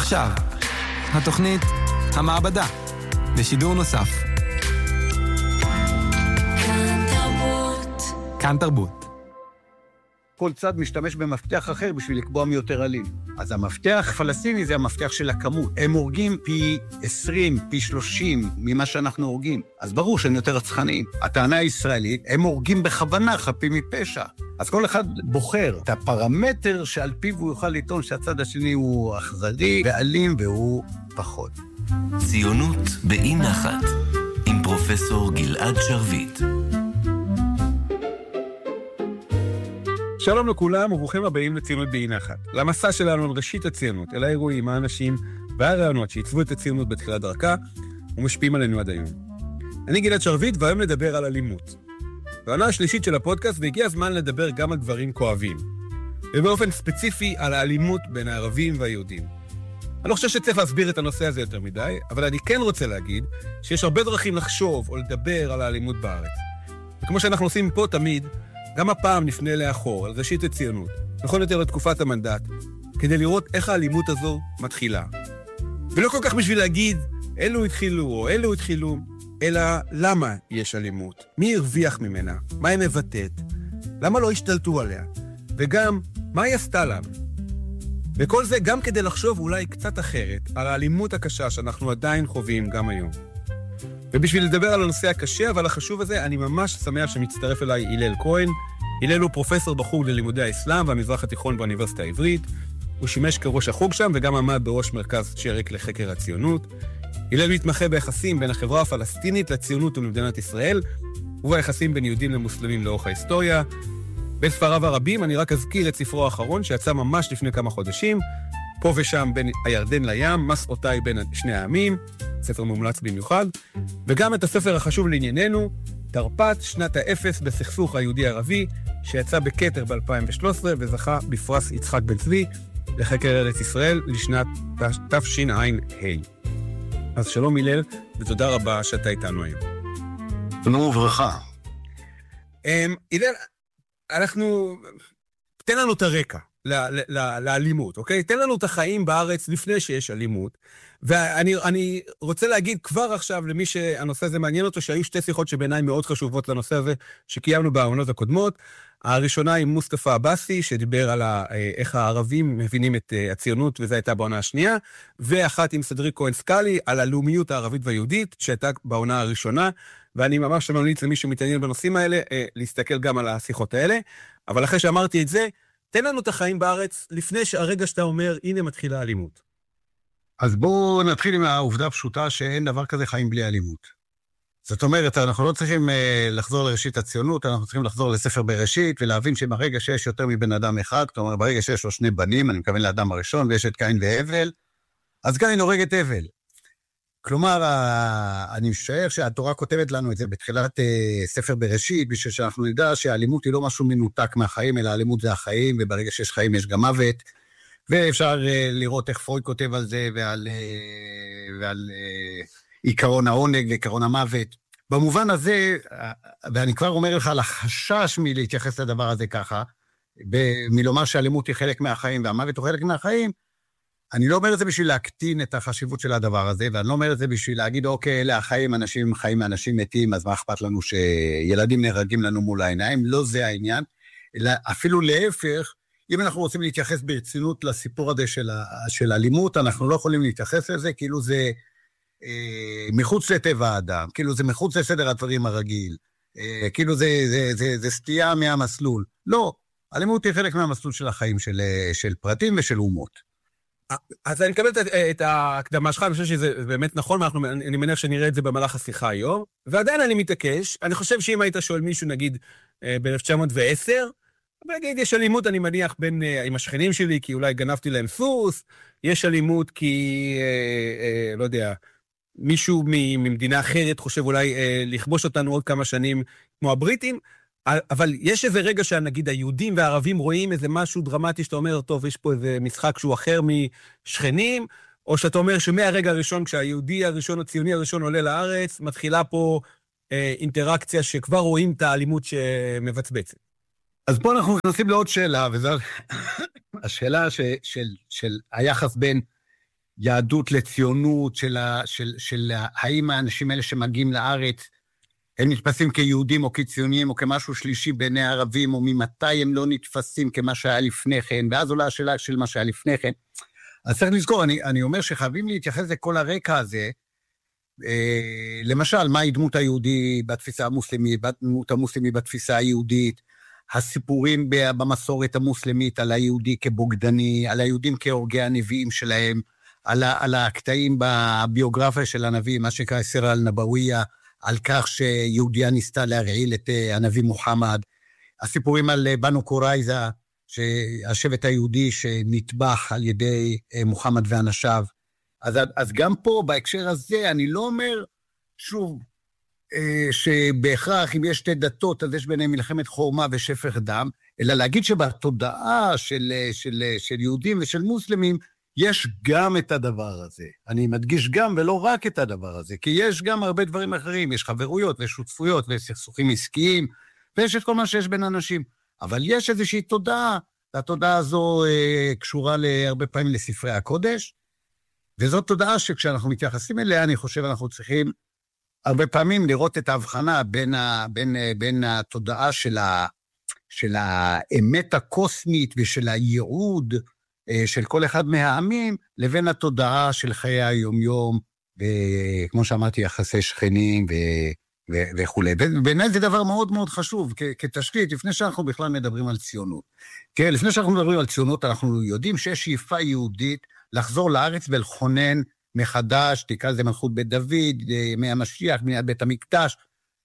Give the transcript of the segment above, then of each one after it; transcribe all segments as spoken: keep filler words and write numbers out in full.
עכשיו, התוכנית המעבדה, בשידור נוסף. כאן תרבות. כאן תרבות. כל צד משתמש במפתח אחר בשביל לקבוע מי יותר אלים. אז המפתח הפלסטיני זה המפתח של הכמות. הם הורגים פי עשרים, פי שלושים ממה שאנחנו הורגים. אז ברור שהם יותר רצחניים. הטענה הישראלית, הם הורגים בכוונה חפים מפשע. אז כל אחד בוחר את הפרמטר שעל פיו הוא יוכל לטעון שהצד השני הוא אכזרי ואלים והוא פחות. ציונות באי נחת, עם פרופסור גלעד שרביט. שלום לכולם וברוכים הבאים לציונות באי נחת. למסע שלנו על ראשית הציונות, אל האירועים, האנשים והרעיונות שעיצבו את הציונות בתחילת דרכה ומשפיעים עלינו עד היום. אני גלעד שרביט והיום נדבר על אלימות. בעונה השלישית של הפודקאסט והגיע הזמן לדבר גם על דברים כואבים. ובאופן ספציפי על האלימות בין הערבים והיהודים. אני לא חושב שצריך להסביר את הנושא הזה יותר מדי, אבל אני כן רוצה להגיד שיש הרבה דרכים לחשוב או לדבר על האלימות בארץ. וכמו שאנחנו עושים פה תמיד, גם הפעם נפנה לאחור, על ראשית הציונות, נכון יותר לתקופת המנדט, כדי לראות איך האלימות הזו מתחילה. ולא כל כך בשביל להגיד, אלו התחילו או אלו התחילו, אלא למה יש אלימות, מי הרוויח ממנה, מה היא מבטאת, למה לא השתלטו עליה, וגם מה היא עשתה לנו. וכל זה גם כדי לחשוב אולי קצת אחרת על האלימות הקשה שאנחנו עדיין חווים גם היום. ובשביל לדבר על הנושא הקשה אבל החשוב הזה, אני ממש שמח שמצטרף אליי הלל כהן. הלל הוא פרופסור בחוג ללימודי האסלאם והמזרח התיכון באוניברסיטה העברית. הוא שימש כראש החוג שם וגם עמד בראש מרכז שרק לחקר הציונות. הלל מתמחה ביחסים בין החברה הפלסטינית לציונות ולמדינת ישראל, וביחסים בין יהודים למוסלמים לאורך ההיסטוריה. בספריו הרבים אני רק אזכיר את ספרו האחרון שיצא ממש לפני כמה חודשים, פה ושם בין הירדן לים, מסעותיי בין שני העמים, ספר מומלץ במיוחד, וגם את הספר החשוב לענייננו, תרפ"ט, שנת האפס בסכסוך היהודי-ערבי, שיצא בכתר ב-אלפיים ושלוש עשרה וזכה בפרס יצחק בן צבי לחקר ארץ ישראל לשנת תשע"ה. אז שלום הלל, ותודה רבה שאתה איתנו היום. שלום וברכה. הלל, אנחנו... תן לנו את הרקע. לאלימות, אוקיי? תן לנו את החיים בארץ לפני שיש אלימות, ואני אני רוצה להגיד כבר עכשיו למי שהנושא הזה מעניין אותו, שהיו שתי שיחות שבעיניי מאוד חשובות לנושא הזה, שקיימנו בעונות הקודמות. הראשונה עם מוסטפא עבאסי, שדיבר על איך הערבים מבינים את הציונות, וזו הייתה בעונה השנייה, ואחת עם סדריק כהן סקאלי, על הלאומיות הערבית והיהודית, שהייתה בעונה הראשונה, ואני ממש ממליץ למי שמתעניין בנושאים האלה, להסתכל גם על השיחות האלה. אבל אחרי שאמרתי את זה, תן לנו את החיים בארץ לפני שהרגע שאתה אומר, הנה מתחילה אלימות. אז בואו נתחיל עם העובדה הפשוטה שאין דבר כזה חיים בלי אלימות. זאת אומרת, אנחנו לא צריכים לחזור לראשית הציונות, אנחנו צריכים לחזור לספר בראשית, ולהבין שברגע שיש יותר מבן אדם אחד, כלומר, ברגע שיש לו שני בנים, אני מכוון לאדם הראשון, ויש את קין והבל, אז קין הורג את הבל. כלומר, אני משער שהתורה כותבת לנו את זה בתחילת ספר בראשית, בשביל שאנחנו נדע שהאלימות היא לא משהו מנותק מהחיים, אלא האלימות זה החיים, וברגע שיש חיים יש גם מוות, ואפשר לראות איך פרויד כותב על זה, ועל, ועל עיקרון העונג ועיקרון המוות. במובן הזה, ואני כבר אומר לך על החשש מלהתייחס לדבר הזה ככה, מלומר שהאלימות היא חלק מהחיים, והמוות הוא חלק מהחיים, אני לא אומר את זה בשביל להקטין את החשיבות של הדבר הזה, ואני לא אומר את זה בשביל להגיד, אוקיי, אלה החיים, אנשים חיים מאנשים מתים, אז מה אכפת לנו שילדים נהרגים לנו מול העיניים? לא זה העניין, אלא אפילו להפך, אם אנחנו רוצים להתייחס ברצינות לסיפור הזה של, של אלימות, אנחנו לא יכולים להתייחס לזה, כאילו זה אה, מחוץ לטבע האדם, כאילו זה מחוץ לסדר הדברים הרגיל, אה, כאילו זה, זה, זה, זה סטייה מהמסלול. לא, אלימות היא חלק מהמסלול של החיים של, של פרטים ושל אומות. אז אני מקבל את ההקדמה שלך, אני חושב שזה באמת נכון, אני מניח שנראה את זה במהלך השיחה היום, ועדיין אני מתעקש, אני חושב שאם היית שואל מישהו, נגיד, ב-אלף תשע מאות ועשר, בגיד, יש אלימות, אני מניח, בין, עם השכנים שלי, כי אולי גנבתי להם סוס, יש אלימות כי, לא יודע, מישהו ממדינה אחרת חושב אולי לכבוש אותנו עוד כמה שנים, כמו הבריטים, אבל יש איזה רגע שנגיד היהודים והערבים רואים איזה משהו דרמטי שאתה אומר, טוב, יש פה איזה משחק שהוא אחר משכנים, או שאתה אומר שמהרגע הראשון, כשהיהודי הראשון, הציוני הראשון עולה לארץ, מתחילה פה אה, אינטראקציה שכבר רואים את האלימות שמבצבצת. אז פה אנחנו נכנסים לעוד שאלה, וזו השאלה ש, של, של היחס בין יהדות לציונות, של, ה, של, של האם האנשים האלה שמגיעים לארץ, הם נתפסים כיהודים או כציונים, או כמשהו שלישי בעיני הערבים, או ממתי הם לא נתפסים כמה שהיה לפני כן, ואז עולה השאלה של מה שהיה לפני כן. אז צריך לזכור, אני, אני אומר שחייבים להתייחס לכל הרקע הזה, אה, למשל, מהי דמות היהודי בתפיסה המוסלמית, דמות המוסלמית בתפיסה היהודית, הסיפורים במסורת המוסלמית על היהודי כבוגדני, על היהודים כהורגי הנביאים שלהם, על, ה, על הקטעים בביוגרפיה של הנביא, מה שנקרא סירה אל-נבוויה, על כך שיהודיה ניסתה להרעיל את הנביא מוחמד, הסיפורים על בנו קורייזה, שהשבט היהודי שנטבח על ידי מוחמד ואנשיו. אז, אז גם פה, בהקשר הזה, אני לא אומר, שוב, שבהכרח אם יש שתי דתות, אז יש ביניהם מלחמת חורמה ושפך דם, אלא להגיד שבתודעה של, של, של יהודים ושל מוסלמים, יש גם את הדבר הזה. אני מדגיש גם ולא רק את הדבר הזה, כי יש גם הרבה דברים אחרים, יש חברויות ושותפויות וסכסוכים עסקיים, ויש את כל מה שיש בין אנשים. אבל יש איזושהי תודעה, והתודעה הזו אה, קשורה להרבה פעמים לספרי הקודש, וזאת תודעה שכשאנחנו מתייחסים אליה, אני חושב אנחנו צריכים הרבה פעמים לראות את ההבחנה בין, ה, בין, בין התודעה של, ה, של האמת הקוסמית ושל הייעוד של כל אחד מהעמים, לבין התודעה של חיי היומיום, וכמו שאמרתי, יחסי שכנים ו, ו, וכו'. בעיניי זה דבר מאוד מאוד חשוב, כ, כתשתית, לפני שאנחנו בכלל מדברים על ציונות. כן, לפני שאנחנו מדברים על ציונות, אנחנו יודעים שיש שאיפה יהודית לחזור לארץ ולכונן מחדש, תקרא לזה מלכות בית דוד, ימי המשיח, בניית בית המקדש.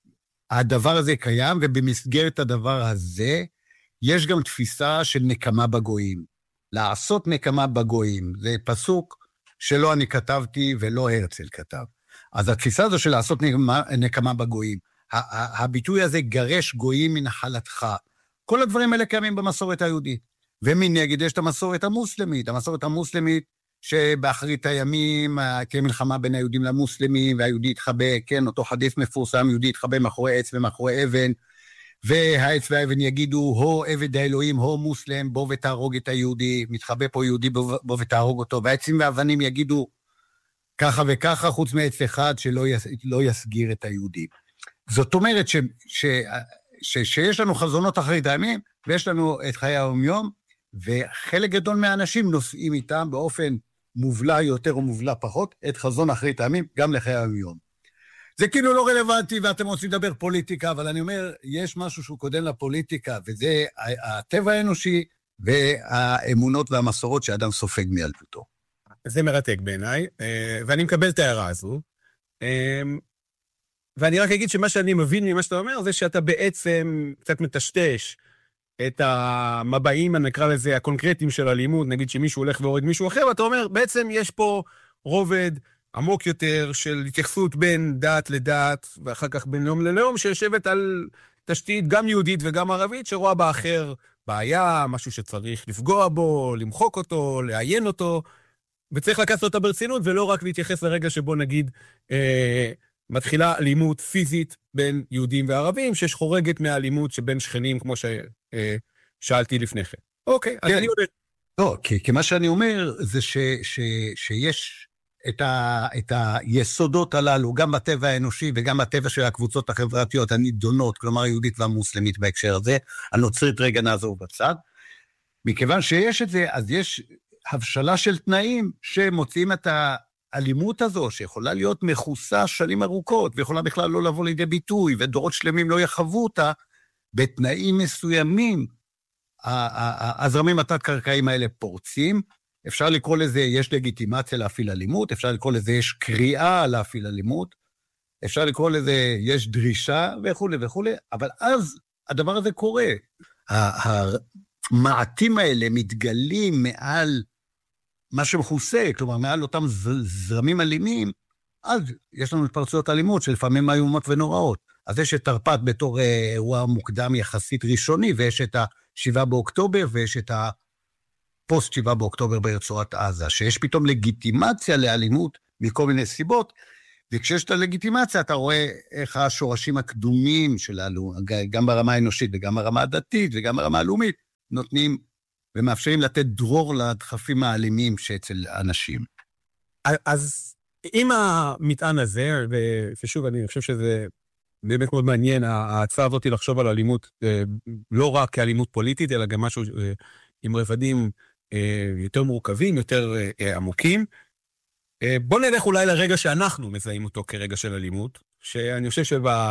הדבר הזה קיים, ובמסגרת הדבר הזה, יש גם תפיסה של נקמה בגויים. לעשות נקמה בגויים, זה פסוק שלא אני כתבתי ולא הרצל כתב. אז התפיסה הזו של לעשות נקמה, נקמה בגויים, הביטוי הזה גרש גויים מנחלתך, כל הדברים האלה קיימים במסורת היהודית. ומנגד יש את המסורת המוסלמית, המסורת המוסלמית שבאחרית הימים, כמלחמה בין היהודים למוסלמים, והיהודי התחבא, כן, אותו חדית' מפורסם, יהודי התחבא מאחורי עץ ומאחורי אבן, והעץ והאבן יגידו, הו עבד האלוהים, הו מוסלם, בוא ותהרוג את היהודי, מתחבא פה יהודי, בוא ותהרוג אותו, והעצים והאבנים יגידו, ככה וככה, חוץ מעץ אחד שלא יס, לא יסגיר את היהודי. זאת אומרת ש, ש, ש, שיש לנו חזונות אחרית הימים, ויש לנו את חיי היום-יום, וחלק גדול מהאנשים נושאים איתם באופן מובלע יותר או מובלע פחות, את חזון אחרית הימים, גם לחיי היום-יום. זה כאילו לא רלוונטי, ואתם רוצים לדבר פוליטיקה, אבל אני אומר, יש משהו שהוא קודם לפוליטיקה, וזה הטבע האנושי, והאמונות והמסורות שאדם סופג מילדותו. זה מרתק בעיניי, ואני מקבל את ההערה הזו, ואני רק אגיד שמה שאני מבין ממה שאתה אומר, זה שאתה בעצם קצת מטשטש את המבעים, נקרא לזה, הקונקרטיים של הלימוד, נגיד שמישהו הולך והורד מישהו אחר, ואתה אומר, בעצם יש פה רובד עמוק יותר של התייחסות בין דת לדת, ואחר כך בין לאום ללאום, שיושבת על תשתית גם יהודית וגם ערבית, שרואה באחר בעיה, משהו שצריך לפגוע בו, למחוק אותו, לעיין אותו, וצריך לקחת אותה ברצינות, ולא רק להתייחס לרגע שבו נגיד, אה, מתחילה אלימות פיזית בין יהודים וערבים, שיש חורגת מהאלימות שבין שכנים, כמו ששאלתי לפני כן. אוקיי, אז אני יודע. לא, כי מה שאני אומר, זה שיש את, ה, את היסודות הללו, גם בטבע האנושי וגם בטבע של הקבוצות החברתיות הנידונות, כלומר היהודית והמוסלמית בהקשר הזה, הנוצרית רגע נעזוב בצד. מכיוון שיש את זה, אז יש הבשלה של תנאים שמוצאים את האלימות הזו, שיכולה להיות מכוסה שנים ארוכות, ויכולה בכלל לא לבוא לידי ביטוי, ודורות שלמים לא יחוו אותה, בתנאים מסוימים, הזרמים התת-קרקעיים האלה פורצים, אפשר לקרוא לזה, יש לגיטימציה להפעיל אלימות, אפשר לקרוא לזה, יש קריאה להפעיל אלימות, אפשר לקרוא לזה, יש דרישה וכו' וכו', אבל אז הדבר הזה קורה. המעטים האלה מתגלים מעל מה שמכוסה, כלומר מעל אותם זרמים אלימים, אז יש לנו התפרצויות אלימות שלפעמים איומות ונוראות. אז יש את תרפ"ט בתור אירוע מוקדם יחסית ראשוני, ויש את ה-שבעה באוקטובר, ויש את ה... פוסט שבעה באוקטובר ברצועת עזה, שיש פתאום לגיטימציה לאלימות מכל מיני סיבות, וכשיש את הלגיטימציה אתה רואה איך השורשים הקדומים שלנו, גם ברמה האנושית וגם ברמה הדתית וגם ברמה הלאומית, נותנים ומאפשרים לתת דרור לדחפים האלימים שאצל אנשים. אז עם המטען הזה, ושוב, אני חושב שזה באמת מאוד מעניין, ההצעה הזאת לחשוב על אלימות, לא רק כאלימות פוליטית, אלא גם משהו עם רבדים יותר מורכבים, יותר עמוקים. בוא נלך אולי לרגע שאנחנו מזהים אותו כרגע של אלימות, שאני חושב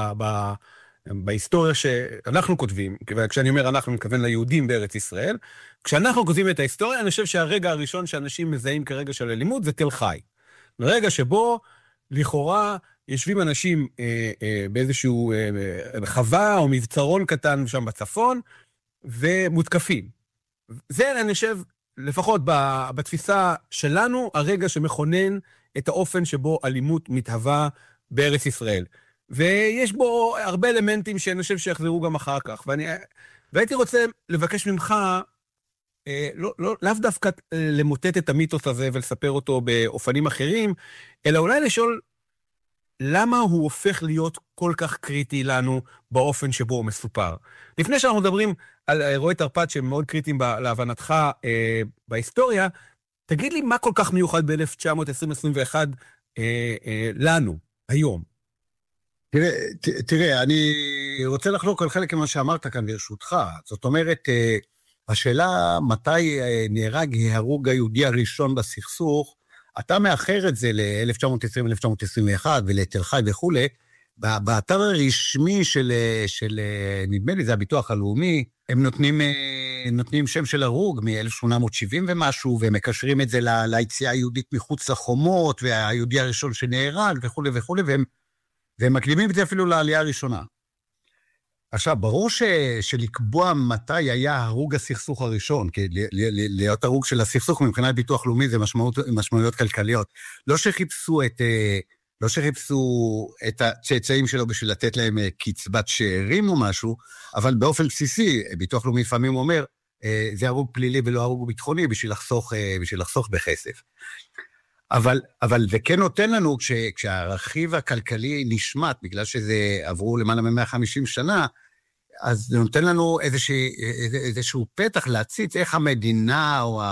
שבהיסטוריה שאנחנו כותבים, וכשאני אומר אנחנו מתכוון ליהודים בארץ ישראל, כשאנחנו כותבים את ההיסטוריה, אני חושב שהרגע הראשון שאנשים מזהים כרגע של אלימות זה תל חי. רגע שבו לכאורה יושבים אנשים אה, אה, באיזשהו אה, חווה או מבצרון קטן שם בצפון, ומותקפים. זה אני חושב, לפחות בתפיסה שלנו, הרגע שמכונן את האופן שבו אלימות מתהווה בארץ ישראל. ויש בו הרבה אלמנטים שאני חושב שיחזרו גם אחר כך. ואני, והייתי רוצה לבקש ממך, לא, לא, לאו דווקא למוטט את המיתוס הזה ולספר אותו באופנים אחרים, אלא אולי לשאול למה הוא הופך להיות כל כך קריטי לנו באופן שבו הוא מסופר. לפני שאנחנו מדברים על אירועי תרפ"ט שהם מאוד קריטיים להבנתך אה, בהיסטוריה, תגיד לי מה כל כך מיוחד ב-אלף תשע מאות עשרים ואחת אה, אה, לנו, היום. תראה, ת, תראה, אני רוצה לחלוק על חלק ממה שאמרת כאן ברשותך. זאת אומרת, אה, השאלה מתי נהרג ההרוג היהודי הראשון בסכסוך, אתה מאחר את זה ל-אלף תשע מאות עשרים עד אלף תשע מאות עשרים ואחת ולתל חי וכו', באתר הרשמי של, של, נדמה לי, זה הביטוח הלאומי, הם נותנים, נותנים שם של הרוג מ-אלף שמונה מאות שבעים ומשהו, והם מקשרים את זה ל, ליציאה היהודית מחוץ לחומות, והיהודי הראשון שנהרג וכו' וכו', והם, והם מקדימים את זה אפילו לעלייה הראשונה. עכשיו, ברור ש, שלקבוע מתי היה הרוג הסכסוך הראשון, כי להיות הרוג של הסכסוך מבחינת ביטוח לאומי זה משמעות, משמעויות כלכליות. לא שחיפשו את, לא שחיפשו את הצאצאים שלו בשביל לתת להם קצבת שאירים או משהו, אבל באופן בסיסי, ביטוח לאומי לפעמים אומר, זה הרוג פלילי ולא הרוג ביטחוני בשביל לחסוך, בשביל לחסוך בכסף. אבל, אבל זה כן נותן לנו, כש, כשהרכיב הכלכלי נשמט, בגלל שזה עברו למעלה מ-מאה וחמישים שנה, אז זה נותן לנו איזשה, איזשהו פתח להציץ איך המדינה או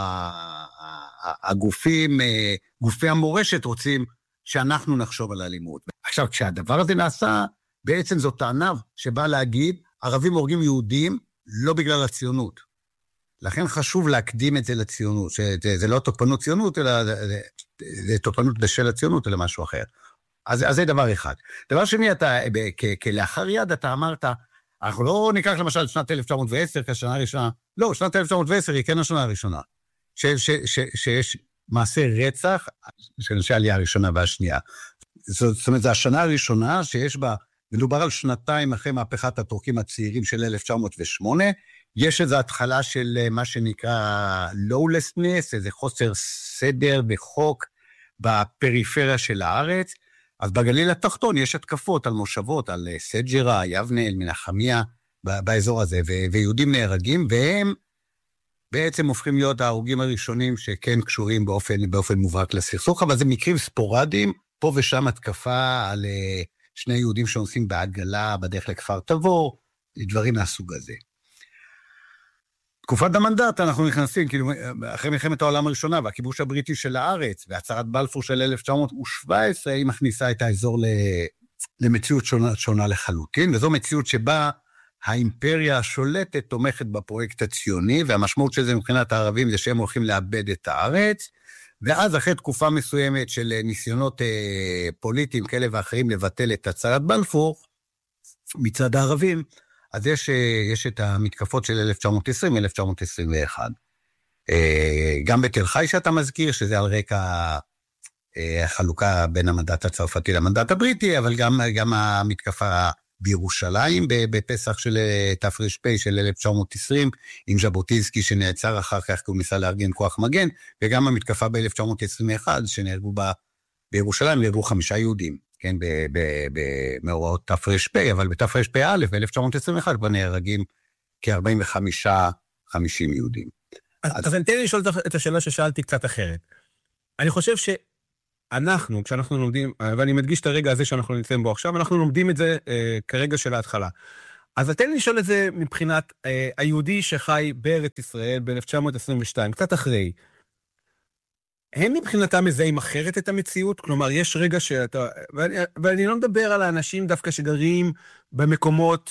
הגופים, גופי המורשת רוצים שאנחנו נחשוב על האלימות. עכשיו, כשהדבר הזה נעשה, בעצם זו טענה שבאה להגיד, ערבים הורגים יהודים לא בגלל הציונות. לכן חשוב להקדים את זה לציונות, שזה לא תוקפנות ציונות, אלא זה, זה תוקפנות בשל הציונות, אלא משהו אחר. אז, אז זה דבר אחד. דבר שני, אתה, כ, כלאחר יד, אתה אמרת, אנחנו לא ניקח למשל את שנת אלף תשע מאות ועשר כשנה הראשונה, לא, שנת אלף תשע מאות ועשר היא כן השנה הראשונה, ש, ש, ש, שיש מעשה רצח של אנשי העלייה הראשונה והשנייה. זאת אומרת, זו השנה הראשונה שיש בה, מדובר על שנתיים אחרי מהפכת הטורקים הצעירים של אלף תשע מאות ושמונה, יש איזו התחלה של מה שנקרא lawlessness, איזה חוסר סדר וחוק בפריפריה של הארץ, אז בגליל התחתון יש התקפות על מושבות, על סג'רה, יבנאל, מנחמיה, באזור הזה, ויהודים נהרגים, והם בעצם הופכים להיות ההרוגים הראשונים שכן קשורים באופן, באופן מובהק לסכסוך, אבל זה מקרים ספורדיים, פה ושם התקפה על שני יהודים שעושים בעגלה בדרך לכפר תבור, דברים מהסוג הזה. תקופת המנדט אנחנו נכנסים, כאילו, אחרי מלחמת העולם הראשונה, והכיבוש הבריטי של הארץ, והצהרת בלפור של אלף תשע מאות שבע עשרה, היא מכניסה את האזור למציאות שונה, שונה לחלוטין, וזו מציאות שבה האימפריה השולטת תומכת בפרויקט הציוני, והמשמעות של זה מבחינת הערבים זה שהם הולכים לאבד את הארץ, ואז אחרי תקופה מסוימת של ניסיונות אה, פוליטיים כאלה ואחרים לבטל את הצהרת בלפור, מצד הערבים, אז יש, יש את המתקפות של אלף תשע מאות עשרים אלף תשע מאות עשרים ואחת. גם בתל חי שאתה מזכיר, שזה על רקע החלוקה בין המנדט הצרפתי למנדט הבריטי, אבל גם, גם המתקפה בירושלים, בפסח של תר"פ של אלף תשע מאות עשרים, עם ז'בוטינסקי שנעצר אחר כך, כי הוא ניסה לארגן כוח מגן, וגם המתקפה ב-אלף תשע מאות עשרים ואחת, שנהרגו בה בירושלים, נהרגו חמישה יהודים. כן, במאורעות תר"פ, אבל בתר"פ א', ב-אלף תשע מאות עשרים ואחת, כבר נהרגים כ-ארבעים וחמישה חמישים יהודים. אז אני תן לי לשאול את השאלה ששאלתי קצת אחרת. אני חושב שאנחנו, כשאנחנו לומדים, ואני מדגיש את הרגע הזה שאנחנו נמצאים בו עכשיו, אנחנו לומדים את זה כרגע של ההתחלה. אז תן לי לשאול את זה מבחינת היהודי שחי בארץ ישראל ב-אלף תשע מאות עשרים ושתיים, קצת אחרי. הם מבחינתם מזהים אחרת את המציאות? כלומר, יש רגע שאתה... ואני, ואני לא מדבר על האנשים דווקא שגרים במקומות,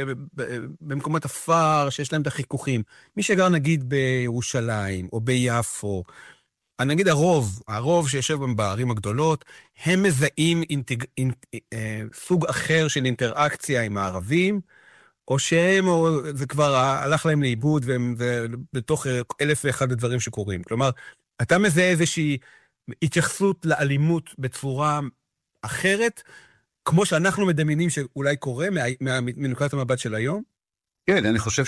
במקומות אפר, שיש להם את החיכוכים. מי שגר נגיד בירושלים או ביפו, נגיד הרוב, הרוב שיושב בערים הגדולות, הם מזהים אינטג... אינט... סוג אחר של אינטראקציה עם הערבים, או שהם, או זה כבר הלך להם לאיבוד, והם בתוך אלף ואחד הדברים שקורים. כלומר, אתה מזהה איזושהי התייחסות לאלימות בצורה אחרת, כמו שאנחנו מדמיינים שאולי קורה מנקודת המבט של היום? כן, אני חושב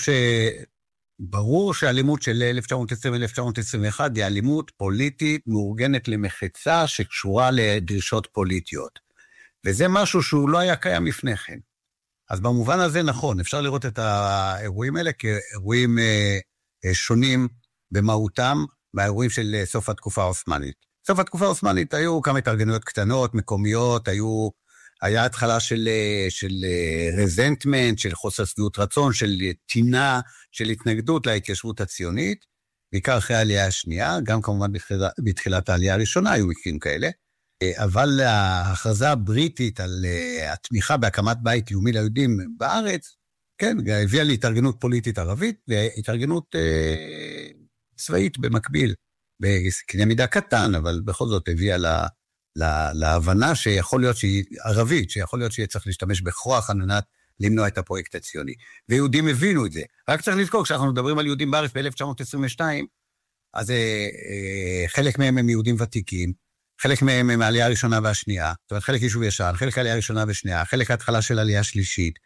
שברור שהאלימות של אלף תשע מאות עשרים עד אלף תשע מאות עשרים ואחת היא אלימות פוליטית מאורגנת למחצה שקשורה לדרישות פוליטיות. וזה משהו שהוא לא היה קיים לפני כן. אז במובן הזה נכון, אפשר לראות את האירועים האלה כאירועים אה, אה, שונים במהותם, מהאירועים של סוף התקופה העות'מאנית. סוף התקופה העות'מאנית היו כמה התארגנויות קטנות, מקומיות, היו, היה התחלה של, של רזנטמנט, של חוסר שביעות רצון, של טינה, של התנגדות להתיישבות הציונית, בעיקר אחרי העלייה השנייה, גם כמובן בתחילת, בתחילת העלייה הראשונה היו מקרים כאלה, אבל ההכרזה הבריטית על התמיכה בהקמת בית לאומי ליהודים בארץ, כן, הביאה להתארגנות פוליטית ערבית, והתארגנות אה, צבאית במקביל, בקנה מידה קטן, אבל בכל זאת הביאה לה, לה, להבנה שיכול להיות שהיא ערבית, שיכול להיות שיהיה צריך להשתמש בכוח על מנת למנוע את הפרויקט הציוני. ויהודים הבינו את זה. רק צריך לזכור, כשאנחנו מדברים על יהודים בארץ ב-אלף תשע מאות עשרים ושתיים, אז אה, אה, חלק מהם הם יהודים ותיקים, חלק מהם הם העלייה הראשונה והשנייה, זאת אומרת, חלק יישוב ישן, חלק העלייה הראשונה והשנייה, חלק ההתחלה של העלייה השלישית,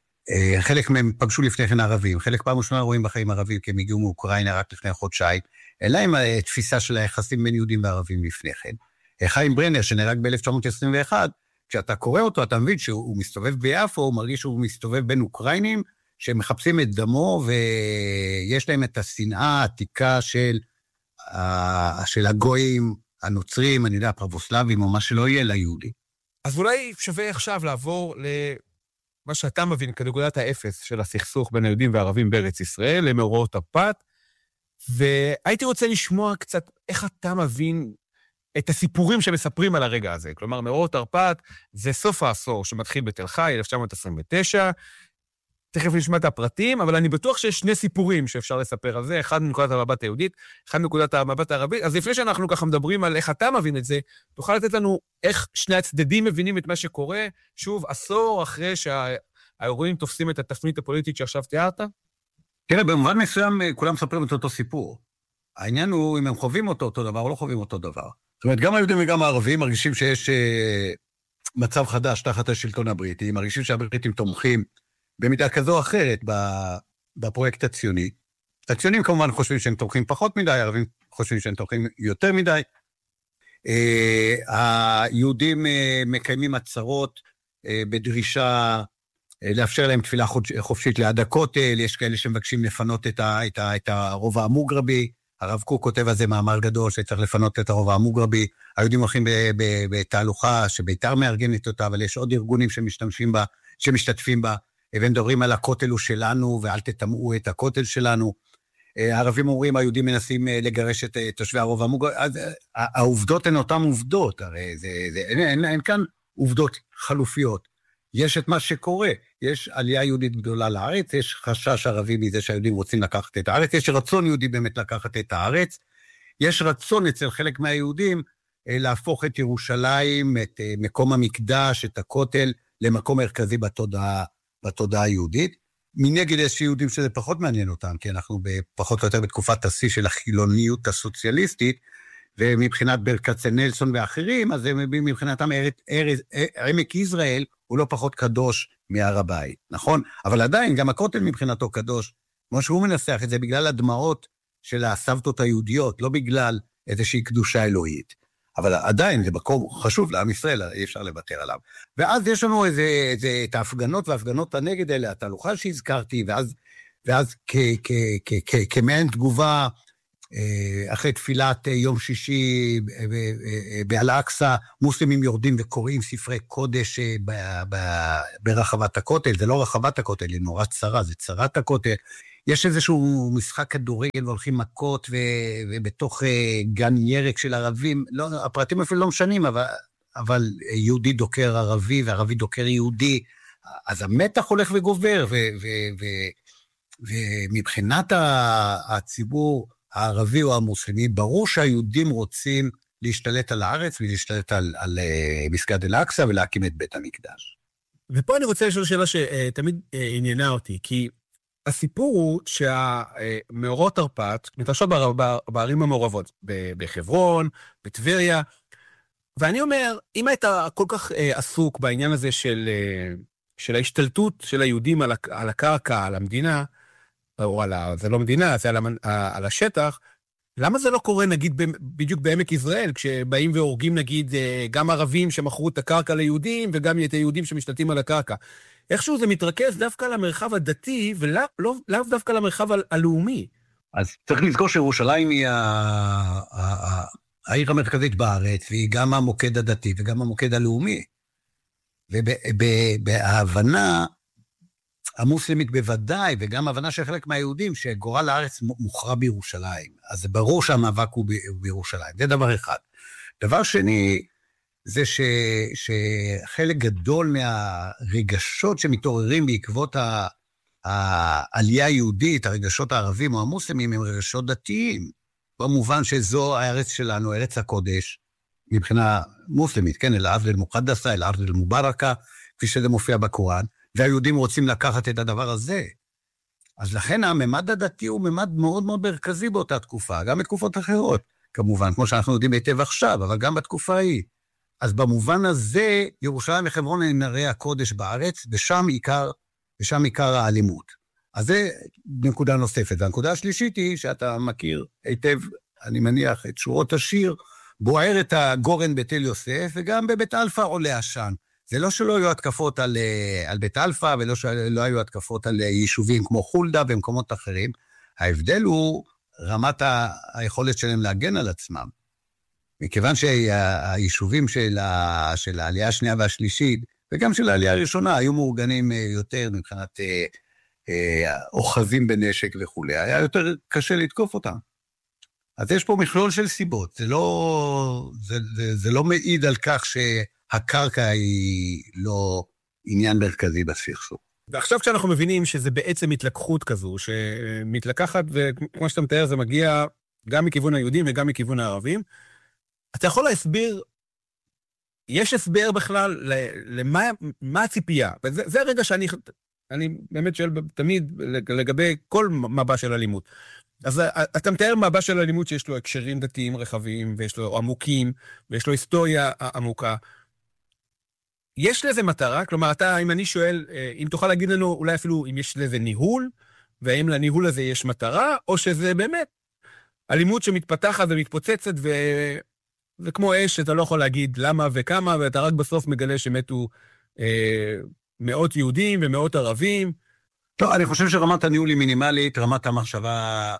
חלק מהם פגשו לפני כן ערבים, חלק פעם ראשונה רואים בחיים ערבים, כי הם הגיעו מאוקראינה רק לפני חודשיים, אלא עם התפיסה של היחסים בין יהודים וערבים לפני כן. חיים ברנר, שנהרג ב-אלף תשע מאות עשרים ואחת, כשאתה קורא אותו, אתה מבין שהוא מסתובב ביפו, הוא מרגיש שהוא מסתובב בין אוקראינים, שמחפשים את דמו, ויש להם את השנאה העתיקה של, של הגויים, הנוצרים, אני יודע, הפרבוסלבים, או מה שלא יהיה ליהודי. אז אולי שווה עכשיו לעבור למה שאתה מבין כנקודת האפס של הסכסוך בין היהודים והערבים בארץ ישראל, למאורעות תרפ"ט, והייתי רוצה לשמוע קצת איך אתה מבין את הסיפורים שמספרים על הרגע הזה. כלומר, מאורעות תרפ"ט זה סוף העשור שמתחיל בתל חי, אלף תשע מאות עשרים ותשע, תכף נשמע את הפרטים, אבל אני בטוח שיש שני סיפורים שאפשר לספר על זה, אחד מנקודת המבט היהודית, אחד מנקודת המבט הערבית, אז לפני שאנחנו ככה מדברים על איך אתה מבין את זה, תוכל לתת לנו איך שני הצדדים מבינים את מה שקורה, שוב, עשור אחרי שהאירועים תופסים את התפנית הפוליטית שעכשיו תיארת? תראה, במובן מסוים כולם מספרים את אותו סיפור. העניין הוא אם הם חווים אותו אותו דבר או לא חווים אותו דבר. זאת אומרת, גם היהודים וגם הערבים מרגישים שיש מצב חדש תחת השלטון הבריטי, מרגישים שהבריטים תומכים במידה כזו או אחרת בפרויקט הציוני. הציונים כמובן חושבים שהם תומכים פחות מדי, הערבים חושבים שהם תומכים יותר מדי. היהודים מקיימים עצרות בדרישה לאפשר להם תפילה חופשית ליד הכותל, יש כאלה שמבקשים לפנות את, ה, את, ה, את הרובע המוגרבי, הרב קוק כותב על זה מאמר גדול שצריך לפנות את הרובע המוגרבי, היהודים הולכים בתהלוכה שביתר מארגנת אותה, אבל יש עוד ארגונים שמשתמשים בה, שמשתתפים בה, והם מדברים על הכותל הוא שלנו, ואל תטמאו את הכותל שלנו. הערבים אומרים, היהודים מנסים לגרש את תושבי הרובע המוגרבי, אז העובדות הן אותן עובדות, הרי זה, זה, אין, אין, אין כאן עובדות חלופיות. יש את מה שקורה, יש עלייה יהודית גדולה לארץ, יש חשש ערבי מזה שהיהודים רוצים לקחת את הארץ, יש רצון יהודי באמת לקחת את הארץ, יש רצון אצל חלק מהיהודים להפוך את ירושלים, את מקום המקדש, את הכותל, למקום מרכזי בתודעה, בתודעה היהודית. מנגד יש יהודים שזה פחות מעניין אותם, כי אנחנו פחות או יותר בתקופת השיא של החילוניות הסוציאליסטית, ומבחינת ברקצנלסון ואחרים, אז הם מבחינתם עמק יזרעאל הוא לא פחות קדוש מהר הבית, נכון? אבל עדיין גם הכותל מבחינתו קדוש, כמו שהוא מנסח את זה, בגלל הדמעות של הסבתות היהודיות, לא בגלל איזושהי קדושה אלוהית. אבל עדיין זה מקום חשוב לעם ישראל, אי אפשר לוותר עליו. ואז יש לנו איזה, איזה, את ההפגנות וההפגנות הנגד האלה, התהלוכה שהזכרתי, ואז, ואז כ, כ, כ, כ, כמעין תגובה, אחרי תפילת יום שישי באל-אקצא, מוסלמים יורדים וקוראים ספרי קודש ברחבת הכותל, זה לא רחבת הכותל, היא נורא צרה, זה צרת הכותל, יש איזשהו משחק כדורגל והולכים מכות, ו, ובתוך גן ירק של ערבים, לא, הפרטים אפילו לא משנים, אבל, אבל יהודי דוקר ערבי, וערבי דוקר יהודי, אז המתח הולך וגובר, ו, ו, ו, ומבחינת הציבור הערבי או המוסלמי, ברור שהיהודים רוצים להשתלט על הארץ, ולהשתלט על, על מסגד אל-אקצא, ולהקים את בית המקדש. ופה אני רוצה לשאול שאלה שתמיד עניינה אותי, כי הסיפור הוא שהמאורות תרפ"ט מתרחשות בערים המעורבות, בחברון, בטבריה, ואני אומר, אם היית כל כך עסוק בעניין הזה של, של ההשתלטות של היהודים על, על הקרקע, על המדינה, או על ה, זה לא מדינה, זה על, על השטח, למה זה לא קורה, נגיד, בדיוק בעמק יזרעאל, כשבאים והורגים, נגיד, גם ערבים שמכרו את הקרקע ליהודים, וגם את היהודים שמשתלטים על הקרקע? איכשהו זה מתרכז דווקא למרחב הדתי, ולאו לא, לא דווקא למרחב הלאומי. אז צריך לזכור שירושלים היא העיר המרכזית בארץ, והיא גם המוקד הדתי וגם המוקד הלאומי. ובהבנה המוסלמית בוודאי, וגם ההבנה של חלק מהיהודים, שגורל הארץ מוכרע בירושלים. אז זה ברור שהמאבק הוא בירושלים. זה דבר אחד. דבר שני, זה ש, שחלק גדול מהרגשות שמתעוררים בעקבות העלייה היהודית, הרגשות הערבים או המוסלמים, הם רגשות דתיים. במובן שזו הארץ שלנו, ארץ הקודש, מבחינה מוסלמית, כן, אל-ארץ אל-מוקדסה, אל-ארץ אל-מוברקה, כפי שזה מופיע בקוראן, והיהודים רוצים לקחת את הדבר הזה. אז לכן הממד הדתי הוא ממד מאוד מאוד מרכזי באותה תקופה, גם בתקופות אחרות, כמובן, כמו שאנחנו יודעים היטב עכשיו, אבל גם בתקופה ההיא. אז במובן הזה, ירושלים וחברון הן ערי הקודש בארץ, ושם עיקר, ושם עיקר האלימות. אז זה נקודה נוספת. והנקודה השלישית היא, שאתה מכיר היטב, אני מניח, את שורות השיר, בוער את הגורן בתל יוסף, וגם בבית אלפא עולה עשן. זה לא שלא היו התקפות על, על בית אלפא, ולא שלא היו התקפות על יישובים כמו חולדה ומקומות אחרים. ההבדל הוא רמת היכולת שלהם להגן על עצמם. מכיוון שהיישובים של, ה, של העלייה השנייה והשלישית, וגם של העלייה הראשונה, היו מאורגנים יותר מבחינת אה, אה, אוחזים בנשק וכו'. היה יותר קשה לתקוף אותם. אז יש פה מכלול של סיבות. זה לא, זה, זה, זה לא מעיד על כך שהקרקע היא לא עניין מרכזי בסכסוך. ועכשיו כשאנחנו מבינים שזה בעצם התלקחות כזו, שמתלקחת, וכמו שאתה מתאר, זה מגיע גם מכיוון היהודים וגם מכיוון הערבים, אתה יכול להסביר, יש הסבר בכלל למה מה הציפייה, וזה זה הרגע שאני אני באמת שואל תמיד לגבי כל מבע של אלימות. אז אתה מתאר מבע של אלימות שיש לו הקשרים דתיים רחבים, ויש לו עמוקים, ויש לו היסטוריה עמוקה. יש לזה מטרה? כלומר, אתה, אם אני שואל, אם תוכל להגיד לנו אולי אפילו אם יש לזה ניהול, והאם לניהול הזה יש מטרה, או שזה באמת אלימות שמתפתחת ומתפוצצת, ו... וכמו אש, אתה לא יכול להגיד למה וכמה, ואתה רק בסוף מגלה שמתו אה, מאות יהודים ומאות ערבים. לא, אני חושב שרמת הניהול היא מינימלית, רמת המחשבה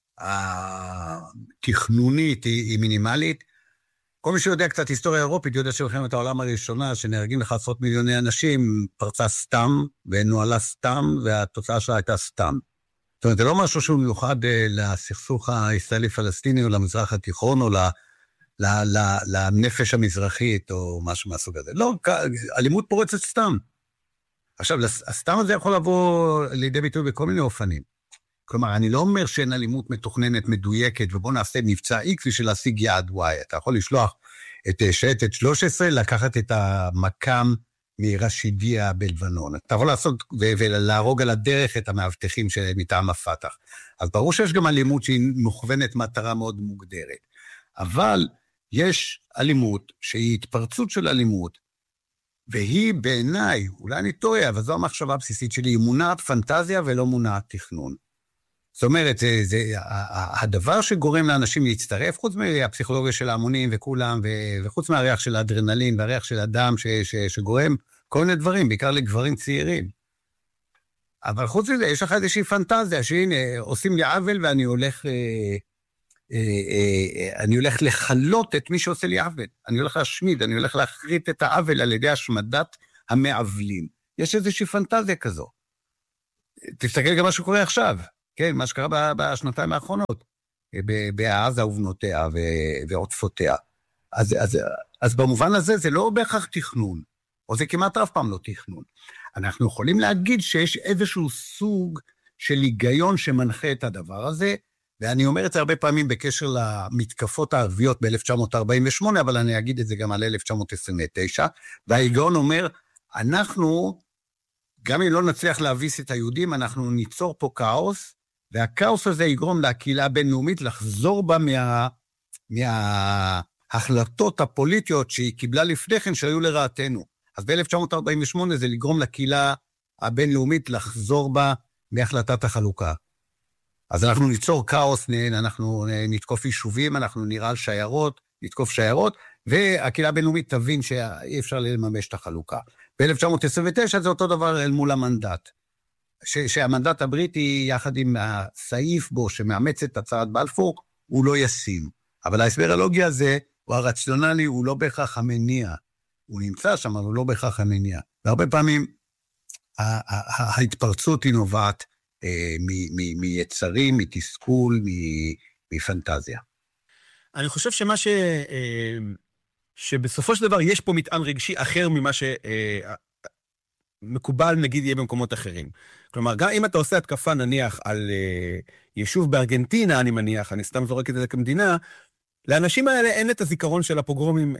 התכנונית היא, היא מינימלית. כל מי שיודע קצת היסטוריה אירופית, יודע שמלחמת העולם הראשונה, שנהרגים לך עשרות מיליוני אנשים, פרצה סתם, ונועלה סתם, והתוצאה שלה הייתה סתם. זאת אומרת, זה לא משהו שהוא מיוחד לסכסוך הישראלי-פלסטיני, או למזרח התיכון, או ל... לנפש המזרחית, או משהו מהסוג הזה. לא, אלימות פורצת סתם. עכשיו, הסתם הזה יכול לבוא לידי ביטוי בכל מיני אופנים. כלומר, אני לא אומר שאין אלימות מתוכננת, מדויקת, ובוא נעשה מבצע X בשביל להשיג יעד Y. אתה יכול לשלוח את שייטת שלוש עשרה, לקחת את המקם מרשידיה בלבנון. אתה יכול לעשות ולהרוג על הדרך את המאבטחים מטעם הפתח. אז ברור שיש גם אלימות שהיא מוכוונת מטרה מאוד מוגדרת. אבל יש אלימות שהיא התפרצות של אלימות, והיא בעיניי, אולי אני טועה, אבל זו המחשבה הבסיסית שלי, היא מונעת פנטזיה ולא מונעת תכנון. זאת אומרת, זה, זה, הדבר שגורם לאנשים להצטרף, חוץ מהפסיכולוגיה של ההמונים וכולם, וחוץ מהריח של האדרנלין והריח של הדם ש, ש, שגורם כל מיני דברים, בעיקר לגברים צעירים. אבל חוץ מזה, יש לך איזושהי פנטזיה, שהנה, עושים לי עוול ואני הולך... אני הולך לחלות את מי שעושה לי עוול, אני הולך להשמיד, אני הולך להחריט את העוול על ידי השמדת המעוולים. יש איזושהי פנטזיה כזו. תסתכל גם מה שקורה עכשיו, כן, מה שקרה בשנתיים האחרונות, בעזה ובנותיה ועוטפותיה. אז, אז, אז במובן הזה זה לא בהכרח תכנון, או זה כמעט אף פעם לא תכנון. אנחנו יכולים להגיד שיש איזשהו סוג של היגיון שמנחה את הדבר הזה, ואני אומר את זה הרבה פעמים בקשר למתקפות הערביות ב-אלף תשע מאות ארבעים ושמונה, אבל אני אגיד את זה גם על אלף תשע מאות עשרים ותשע, וההיגיון אומר, אנחנו, גם אם לא נצליח להביס את היהודים, אנחנו ניצור פה כאוס, והכאוס הזה יגרום לקהילה הבינלאומית לחזור בה מה, מההחלטות הפוליטיות שהיא קיבלה לפני כן שהיו לרעתנו. אז ב-אלף תשע מאות ארבעים ושמונה זה לגרום לקהילה הבינלאומית לחזור בה מהחלטת החלוקה. אז אנחנו ניצור כאוס, אנחנו נתקוף יישובים, אנחנו נראה על שיירות, נתקוף שיירות, והקהילה הבינלאומית תבין שאי אפשר לממש את החלוקה. ב-אלף תשע מאות עשרים ותשע זה אותו דבר אל מול המנדט. ש- שהמנדט הבריטי, יחד עם הסעיף בו שמאמץ את הצהרת בלפור, הוא לא ישים. אבל ההסבר הלוגי הזה, הוא הרציונלי, הוא לא בהכרח המניע. הוא נמצא שם, אבל הוא לא בהכרח המניע. והרבה פעמים, ההתפרצות היא נובעת מיצרים, מתסכול, מפנטזיה. אני חושב שמה ש... שבסופו של דבר יש פה מטען רגשי אחר ממה שמקובל, נגיד, יהיה במקומות אחרים. כלומר, גם אם אתה עושה התקפה, נניח, על יישוב בארגנטינה, אני מניח, אני סתם זורק את זה כמדינה, לאנשים האלה אין את הזיכרון של הפוגרומים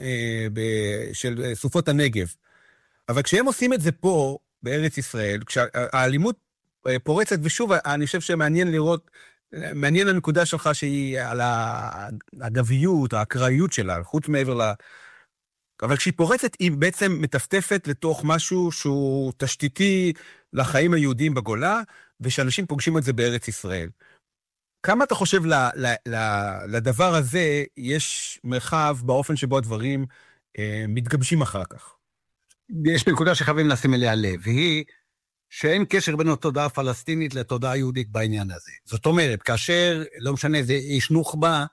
של סופות הנגב. אבל כשהם עושים את זה פה, בארץ ישראל, כשהאלימות פורצת, ושוב, אני חושב שמעניין לראות, מעניין הנקודה שלך שהיא על הגביות, האקראיות שלה, חוץ מעבר ל... אבל כשהיא פורצת, היא בעצם מטפטפת לתוך משהו שהוא תשתיתי לחיים היהודיים בגולה, ושאנשים פוגשים את זה בארץ ישראל. כמה אתה חושב ל, ל, ל, לדבר הזה יש מרחב באופן שבו הדברים אה, מתגבשים אחר כך? יש נקודה שחייבים לשים אליה לב, והיא שאין קשר בין התודעה הפלסטינית לתודעה היהודית בעניין הזה. זאת אומרת, כאשר, לא משנה, זה איש נוח'בה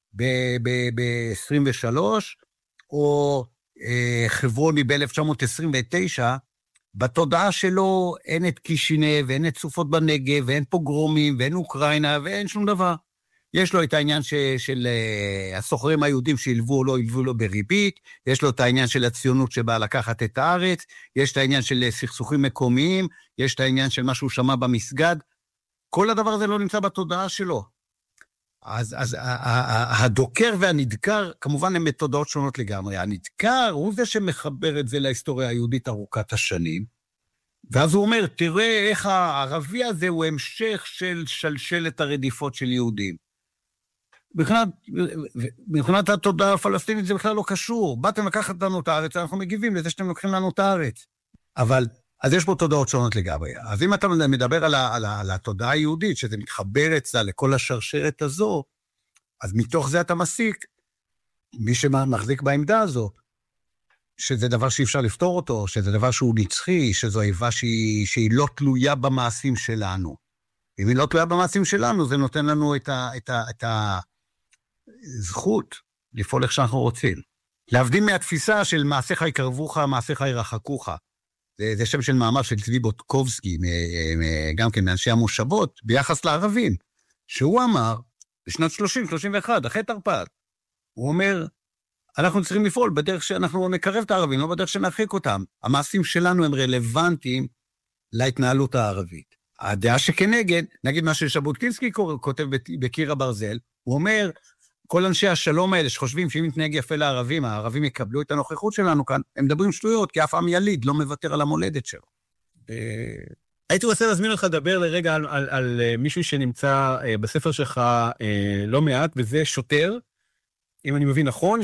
ב-עשרים ושלוש, או אה, חברוני ב-אלף תשע מאות עשרים ותשע, בתודעה שלו אין את קישינב, ואין את סופות בנגב, ואין פוגרומים, ואין אוקראינה, ואין שום דבר. יש לו את העניין ש, של uh, הסוחרים היהודים שילבו או לא ילבו לו בריבית, יש לו את העניין של הציונות שבאה לקחת את הארץ, יש את העניין של סכסוכים מקומיים, יש את העניין של מה שהוא שמע במסגד, כל הדבר הזה לא נמצא בתודעה שלו. אז, אז הדוקר והנדקר, כמובן הם מתודעות שונות לגמרי. הנדקר הוא זה שמחבר את זה להיסטוריה היהודית ארוכת השנים, ואז הוא אומר, תראה איך הערבי הזה הוא המשך של שלשלת הרדיפות של יהודים. מבחינת, מבחינת התודעה הפלסטינית זה בכלל לא קשור. באתם לקחת לנו את הארץ, אנחנו מגיבים לזה שאתם לוקחים לנו את הארץ. אבל, אז יש פה תודעות שונות לגמרי. אז אם אתה מדבר על, ה, על, ה, על התודעה היהודית, שזה מתחבר אצלה לכל השרשרת הזו, אז מתוך זה אתה מסיק, מי שמחזיק בעמדה הזו, שזה דבר שאי אפשר לפתור אותו, שזה דבר שהוא נצחי, שזו איבה שהיא, שהיא לא תלויה במעשים שלנו. אם היא לא תלויה במעשים שלנו, זה נותן לנו את, ה, את, ה, את הזכות לפעול איך שאנחנו רוצים. להבדיל מהתפיסה של מעשיך יקרבוך, מעשיך ירחקוך. זה, זה שם של מאמר של צבי בוטקובסקי, גם כן מאנשי המושבות, ביחס לערבים, שהוא אמר, בשנת שלושים שלושים ואחת, אחרי תרפ"ט, הוא אומר, אנחנו צריכים לפעול בדרך שאנחנו נקרב את הערבים, לא בדרך שנרחיק אותם. המעשים שלנו הם רלוונטיים להתנהלות הערבית. הדעה שכנגד, נגיד מה ששבוטקינסקי כותב בקיר הברזל, הוא אומר, כל אנשי השלום האלה שחושבים שאם נתנהג יפה לערבים, הערבים יקבלו את הנוכחות שלנו כאן, הם מדברים שטויות, כי אף עם יליד לא מוותר על המולדת שלו. הייתי רוצה להזמין אותך לדבר לרגע על, על, על מישהו שנמצא בספר שלך לא מעט, וזה שוטר, אם אני מבין נכון,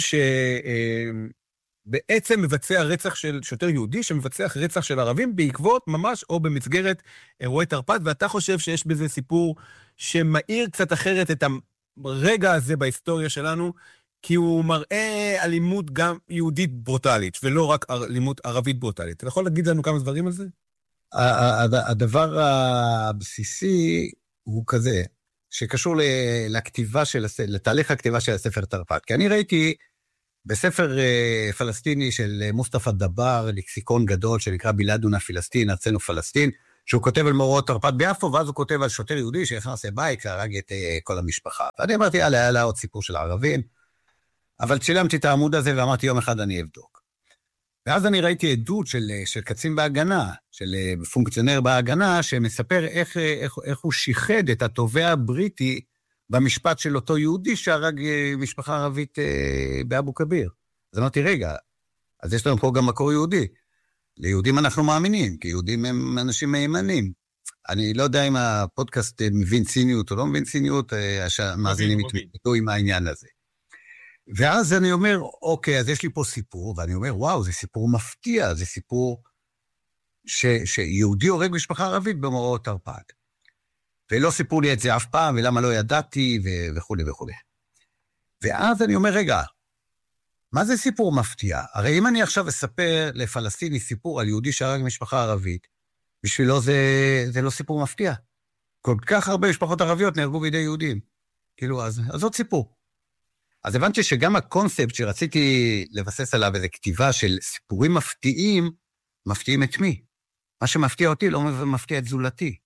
שבעצם מבצע רצח של שוטר יהודי, שמבצע רצח של ערבים בעקבות ממש או במסגרת אירועי תרפ"ט, ואתה חושב שיש בזה סיפור שמאיר קצת אחרת את הרגע הזה בהיסטוריה שלנו, כי הוא מראה אלימות גם יהודית ברוטלית, ולא רק אלימות ערבית ברוטלית. אתה יכול להגיד לנו כמה דברים על זה? הדבר הבסיסי הוא כזה, שקשור לכתיבה של, לתהליך הכתיבה של הספר תרפ"ט. כי אני ראיתי בספר פלסטיני של מוסטפא דבר, לקסיקון גדול שנקרא בלאדונה פלסטין, ארצנו פלסטין, שהוא כותב על מאורעות תרפ"ט ביפו, ואז הוא כותב על שוטר יהודי שנכנס לבית, הרג את כל המשפחה. ואני אמרתי, יאללה, יאללה, עוד סיפור של הערבים, אבל צילמתי את העמוד הזה ואמרתי, יום אחד אני אבדוק. ואז אני ראיתי עדות של, של קצין בהגנה, של פונקציונר בהגנה, שמספר איך, איך, איך הוא שיחד את התובע הבריטי במשפט של אותו יהודי שהרג משפחה ערבית באבו כביר. אז אמרתי, רגע, אז יש לנו פה גם מקור יהודי. ליהודים אנחנו מאמינים, כי יהודים הם אנשים מהימנים. אני לא יודע אם הפודקאסט מבין ציניות או לא מבין ציניות, שהמאזינים יתמודדו עם העניין הזה. ואז אני אומר, אוקיי, אז יש לי פה סיפור, ואני אומר, וואו, זה סיפור מפתיע, זה סיפור ש, שיהודי הורג משפחה ערבית במאורעות תרפ"ט. ולא סיפרו לי את זה אף פעם, ולמה לא ידעתי, ו- וכו' וכו'. ואז אני אומר, רגע, מה זה סיפור מפתיע? הרי אם אני עכשיו אספר לפלסטיני סיפור על יהודי שהרג משפחה ערבית, בשבילו זה, זה לא סיפור מפתיע. כל כך הרבה משפחות ערביות נהרגו בידי יהודים. כאילו, אז, אז עוד סיפור. אז הבנתי שגם הקונספט שרציתי לבסס עליו איזו כתיבה של סיפורים מפתיעים, מפתיעים את מי? מה שמפתיע אותי לא מפתיע את זולתי.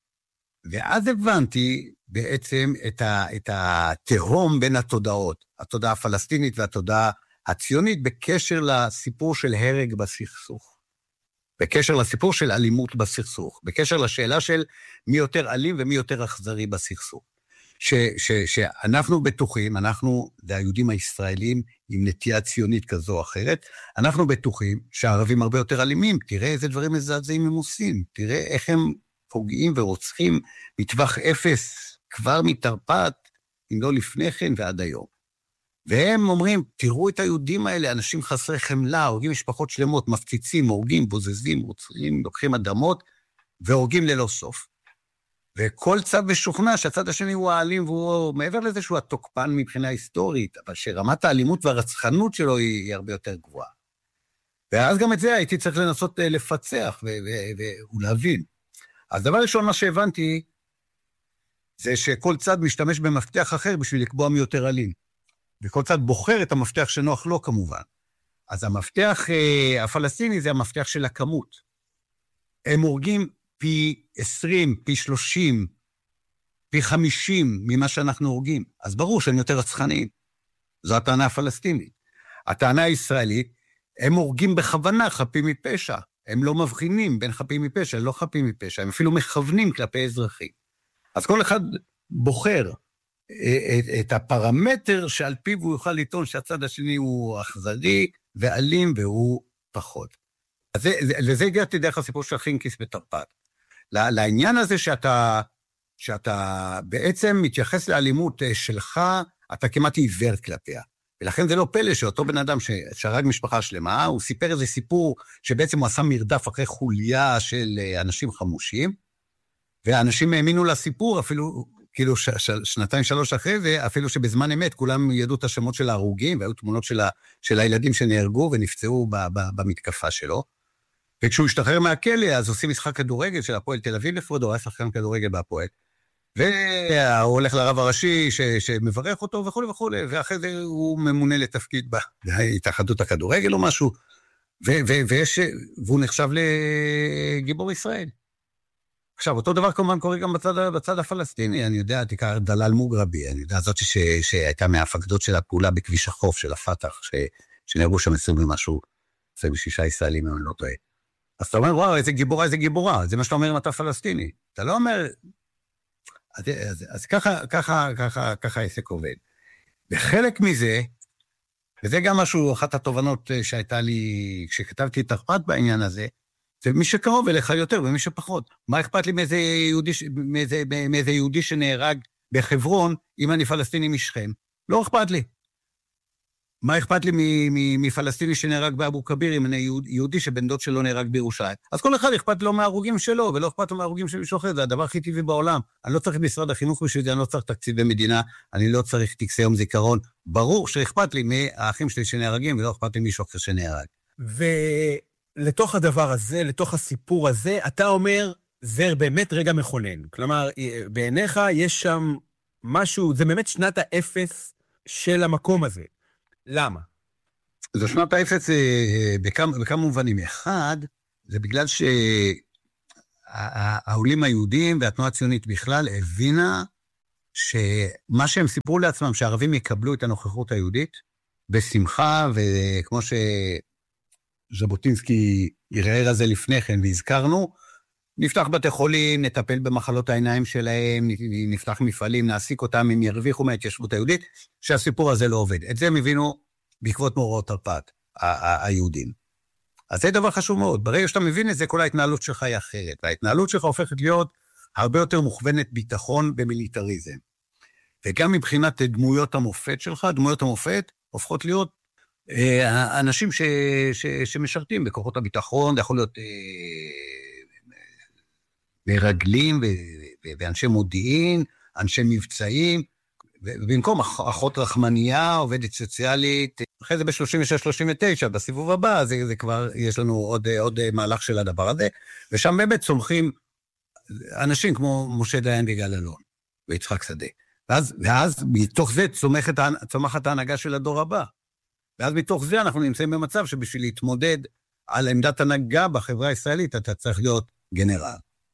ואז הבנתי בעצם את, ה, את התהום בין התודעות, התודעה הפלסטינית והתודעה הציונית, בקשר לסיפור של הרג בסכסוך, בקשר לסיפור של אלימות בסכסוך, בקשר לשאלה של מי יותר אלים ומי יותר אכזרי בסכסוך. ש, ש, שאנחנו בטוחים, אנחנו, זה היהודים הישראלים עם נטייה ציונית כזו או אחרת, אנחנו בטוחים שהערבים הרבה יותר אלימים, תראה איזה דברים מזעזעים הם עושים, תראה איך הם פוגעים ורוצחים מטווח אפס, כבר מתרפ"ט, אם לא לפני כן ועד היום. והם אומרים, תראו את היהודים האלה, אנשים חסרי חמלה, הורגים משפחות שלמות, מפציצים, הורגים, בוזזים, רוצחים, לוקחים אדמות, והורגים ללא סוף. וכל צד משוכנע שהצד השני הוא האלים, והוא מעבר לזה שהוא התוקפן מבחינה היסטורית, אבל שרמת האלימות והרצחנות שלו היא, היא הרבה יותר גבוהה. ואז גם את זה הייתי צריך לנסות לפצח ו- ו- ו- ולהבין. אז דבר ראשון מה שהבנתי, זה שכל צד משתמש במפתח אחר בשביל לקבוע מי יותר אלים. וכל צד בוחר את המפתח שנוח לו כמובן. אז המפתח אה, הפלסטיני זה המפתח של הכמות. הם הורגים פי עשרים, פי שלושים, פי חמישים ממה שאנחנו הורגים. אז ברור שהם יותר רצחניים. זו הטענה הפלסטינית. הטענה הישראלית, הם הורגים בכוונה חפים מפשע. הם לא מבחינים בין חפים מפשע, לא חפים מפשע. הם אפילו מכוונים כלפי אזרחים. אז כל אחד בוחר את, את הפרמטר שעל פיו הוא יוכל לטעון שהצד השני הוא אכזרי ואלים והוא פחות. אז זה, לזה הגעתי דרך הסיפור של חינקיס בתרפ"ט. לעניין הזה שאתה, שאתה בעצם מתייחס לאלימות שלך, אתה כמעט עיוור כלפיה. ולכן זה לא פלא שאותו בן אדם ששרג משפחה שלמה, הוא סיפר איזה סיפור שבעצם הוא עשה מרדף אחרי חוליה של אנשים חמושים, והאנשים האמינו לסיפור אפילו, כאילו ש, ש, שנתיים שלוש אחרי זה, אפילו שבזמן אמת כולם ידעו את השמות של ההרוגים, והיו תמונות של, ה, של הילדים שנהרגו ונפצעו ב, ב, במתקפה שלו. וכשהוא השתחרר מהכלא, אז עושים משחק כדורגל של הפועל תל אביב לפרודו, היה שחקן כדורגל בהפועל. והוא הולך לרב הראשי ש, שמברך אותו וכו' וכו', ואחרי זה הוא ממונה לתפקיד בהתאחדות הכדורגל או משהו, ו, ו, ויש, והוא נחשב לגיבור ישראל. עכשיו, אותו דבר כמובן קורה גם בצד, בצד הפלסטיני, אני יודע, תיקח דלל מוגרבי, אני יודע, זאת ש, שהייתה מהפקדות של הפעולה בכביש החוף של הפתח, ש, שנהרגו שם עשרים ומשהו, עשרים ושישה ישראלים, אני לא טועה. אז אתה אומר, וואו, איזה גיבורה, איזה גיבורה, זה מה שאתה אומר אם אתה פלסטיני. אתה לא אומר, אז, אז, אז ככה, ככה, ככה, ככה העסק עובד. וחלק מזה, וזה גם משהו, אחת התובנות שהייתה לי, כשכתבתי את תרפ"ט בעניין הזה, זה מי שקרוב אליך יותר ומי שפחות. מה אכפת לי מאיזה יהודי, מאיזה, מאיזה יהודי שנהרג בחברון, אם אני פלסטיני משכם? לא אכפת לי. מה אכפת לי מפלסטיני שנהרג באבו כביר, אם אני יהודי שבן דוד שלו נהרג בירושלים? אז כל אחד אכפת לו מההרוגים שלו, ולא אכפת לו מההרוגים של מישהו אחר, זה הדבר הכי טבעי בעולם. אני לא צריך את משרד החינוך בשביל זה, אני לא צריך תקציבי מדינה, אני לא צריך טקסי יום זיכרון. ברור שאכפת לי מהאחים שלי שנהרגים, ולא אכפת לי מישהו אחר שנהרג. ולתוך הדבר הזה, לתוך הסיפור הזה, אתה אומר, זה באמת רגע מכונן. כלומר, בעיניך יש שם משהו, זה באמת שנת האפס של המקום הזה. למה? זו שנת האפס בכמה, בכמה מובנים. אחד, זה בגלל העולים היהודים והתנועה הציונית בכלל הבינה שמה שהם סיפרו לעצמם, שהערבים יקבלו את הנוכחות היהודית, בשמחה, וכמו שז'בוטינסקי ערער על זה לפני כן, והזכרנו, נפתח בתי חולים, נטפל במחלות העיניים שלהם, נפתח מפעלים, נעסיק אותם, הם ירוויחו מההתיישבות היהודית, שהסיפור הזה לא עובד. את זה הם הבינו בעקבות מאורעות תרפ"ט, היהודים. אז זה דבר חשוב מאוד. ברגע שאתה מבין את זה, כל ההתנהלות שלך היא אחרת. וההתנהלות שלך הופכת להיות הרבה יותר מוכוונת ביטחון במיליטריזם. וגם מבחינת דמויות המופת שלך, דמויות המופת הופכות להיות אה, אנשים ש, ש, שמשרתים בכוחות הביטחון, זה יכול להיות אה, מרגלים ו, ו, ואנשי מודיעין, אנשי מבצעים, ובמקום אחות רחמניה, עובדת סוציאלית, אחרי זה ב-שלושים ושש שלושים ותשע, בסיבוב הבא, זה, זה כבר, יש לנו עוד, עוד מהלך של הדבר הזה, ושם באמת צומחים אנשים כמו משה דיין ויגאל אלון, ויצחק שדה. ואז, ואז מתוך זה צומחת, צומחת ההנהגה של הדור הבא. ואז מתוך זה אנחנו נמצאים במצב שבשביל להתמודד על עמדת הנהגה בחברה הישראלית, אתה צריך להיות גנרל.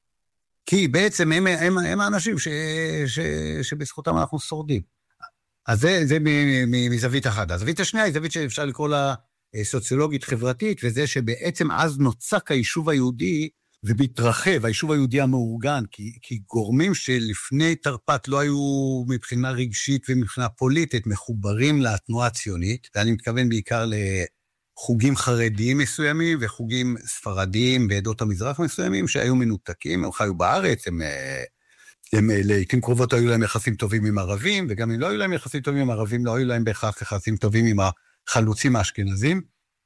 כי בעצם הם, הם, הם האנשים ש, ש, שבזכותם אנחנו שורדים. אז זה, זה מזווית אחת. הזווית השנייה היא זווית שאפשר לקרוא לה סוציולוגית חברתית, וזה שבעצם אז נוצק היישוב היהודי, ומתרחב, היישוב היהודי המאורגן, כי, כי גורמים שלפני תרפ"ט לא היו מבחינה רגשית ומבחינה פוליטית מחוברים לתנועה הציונית, ואני מתכוון בעיקר לחוגים חרדיים מסוימים, וחוגים ספרדיים בעדות המזרח מסוימים, שהיו מנותקים, הם חיו בארץ, הם, הם לעתים קרובות היו להם יחסים טובים עם ערבים, וגם אם לא היו להם יחסים טובים עם ערבים, לא היו להם בהכרח יחסים טובים עם החלוצים האשכנזים.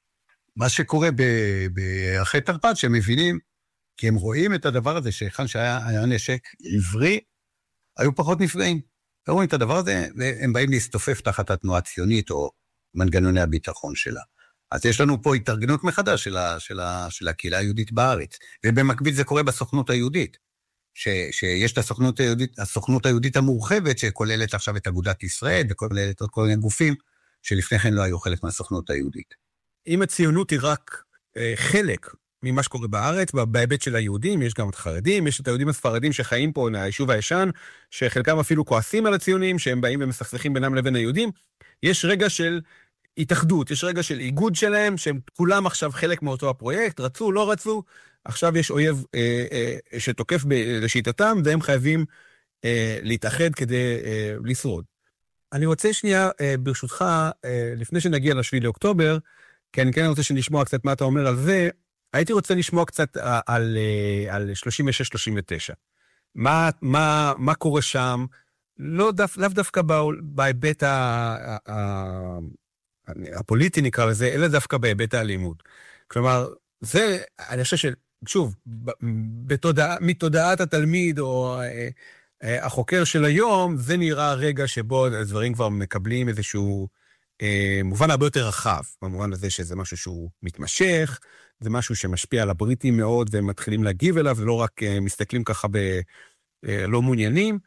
מה שקורה אחרי תרפ"ט, שהם מבינים, כי הם רואים את הדבר הזה, שאחד שהיה נשק עברי, היו פחות נפגעים. הם רואים את הדבר הזה, והם באים להסתופף תחת התנועה הציונית, או מנגנוני הביטחון שלה. אז יש לנו פה התארגנות מחדש של, ה, של, ה, של הקהילה היהודית בארץ. ובמקביל זה קורה בסוכנות היהודית, ש, שיש את הסוכנות היהודית, הסוכנות היהודית המורחבת, שכוללת עכשיו את אגודת ישראל, וכוללת עוד כל מיני גופים, שלפני כן לא היו חלק מהסוכנות היהודית. אם הציונות היא רק אה, חלק, ממה שקורה בארץ, בהיבט של היהודים, יש גם את החרדים, יש את היהודים הספרדים שחיים פה מהיישוב הישן, שחלקם אפילו כועסים על הציונים, שהם באים ומסכסכים בינם לבין היהודים. יש רגע של התאחדות, יש רגע של איגוד שלהם, שהם כולם עכשיו חלק מאותו הפרויקט, רצו, לא רצו, עכשיו יש אויב אה, אה, שתוקף ב, לשיטתם, והם חייבים אה, להתאחד כדי אה, לשרוד. אני רוצה שנייה, אה, ברשותך, אה, לפני שנגיע לשביעי לאוקטובר, כי אני כן רוצה שנשמוע קצת מה אתה אומר על זה, הייתי רוצה לשמוע קצת על, על שלושים ושש שלושים ותשע. מה, מה, מה קורה שם? לא דף, לאו דווקא בהיבט ה, ה, ה, הפוליטי נקרא לזה, אלא דווקא בהיבט האלימות. כלומר, זה, אני חושב ששוב, בתודעה, מתודעת התלמיד או החוקר של היום, זה נראה רגע שבו הדברים כבר מקבלים איזשהו מובן הרבה יותר רחב, במובן הזה שזה משהו שהוא מתמשך, זה משהו שמשפיע על הבריטים מאוד, והם מתחילים להגיב אליו, ולא רק מסתכלים ככה בלא מעוניינים.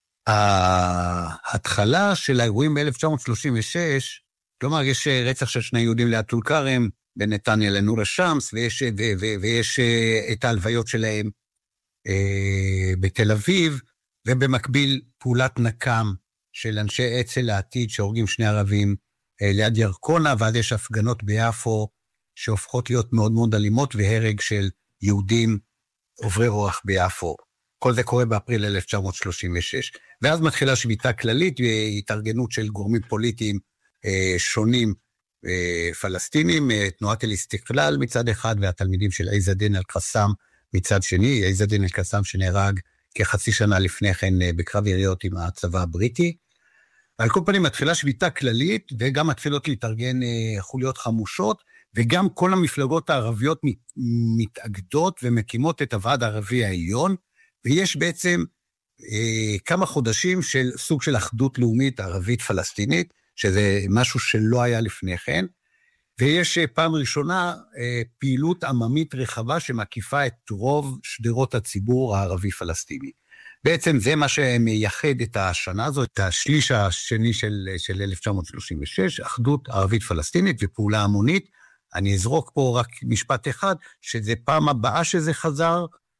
ההתחלה של האירועים ב-אלף תשע מאות שלושים ושש, כלומר, יש רצח של שני יהודים ליד טול כרם, בנתניה לנור השמס, ויש, ו, ו, ויש את ההלוויות שלהם בתל אביב, ובמקביל פעולת נקם של אנשי אצ"ל לעתיד, שהורגים שני ערבים ליד ירקונה, ואז יש הפגנות ביפו, שהופכות להיות מאוד מאוד אלימות, והרג של יהודים עוברי אורח ביפו. כל זה קורה באפריל אלף תשע מאות שלושים ושש. ואז מתחילה שביתה כללית, והתארגנות של גורמים פוליטיים אה, שונים אה, פלסטינים, אה, תנועת אל-איסתיקלאל מצד אחד, והתלמידים של עז א-דין אל-קסאם מצד שני, עז א-דין אל-קסאם שנהרג כחצי שנה לפני כן אה, בקרב יריות עם הצבא הבריטי. על כל פנים מתחילה שביתה כללית, וגם מתחילות להתארגן אה, חוליות חמושות, וגם כל המפלגות הערביות מתאגדות ומקימות את הוועד הערבי העליון, ויש בעצם אה, כמה חודשים של סוג של אחדות לאומית ערבית פלסטינית, שזה משהו שלא היה לפני כן, ויש אה, פעם ראשונה אה, פעילות עממית רחבה שמקיפה את רוב שדרות הציבור הערבי פלסטיני. בעצם זה מה שמייחד את השנה הזו, את השליש השני של, של אלף תשע מאות שלושים ושש, אחדות ערבית פלסטינית ופעולה המונית. אני אזרוק פה רק משפט אחד, שזה פעם הבאה שזה חזר,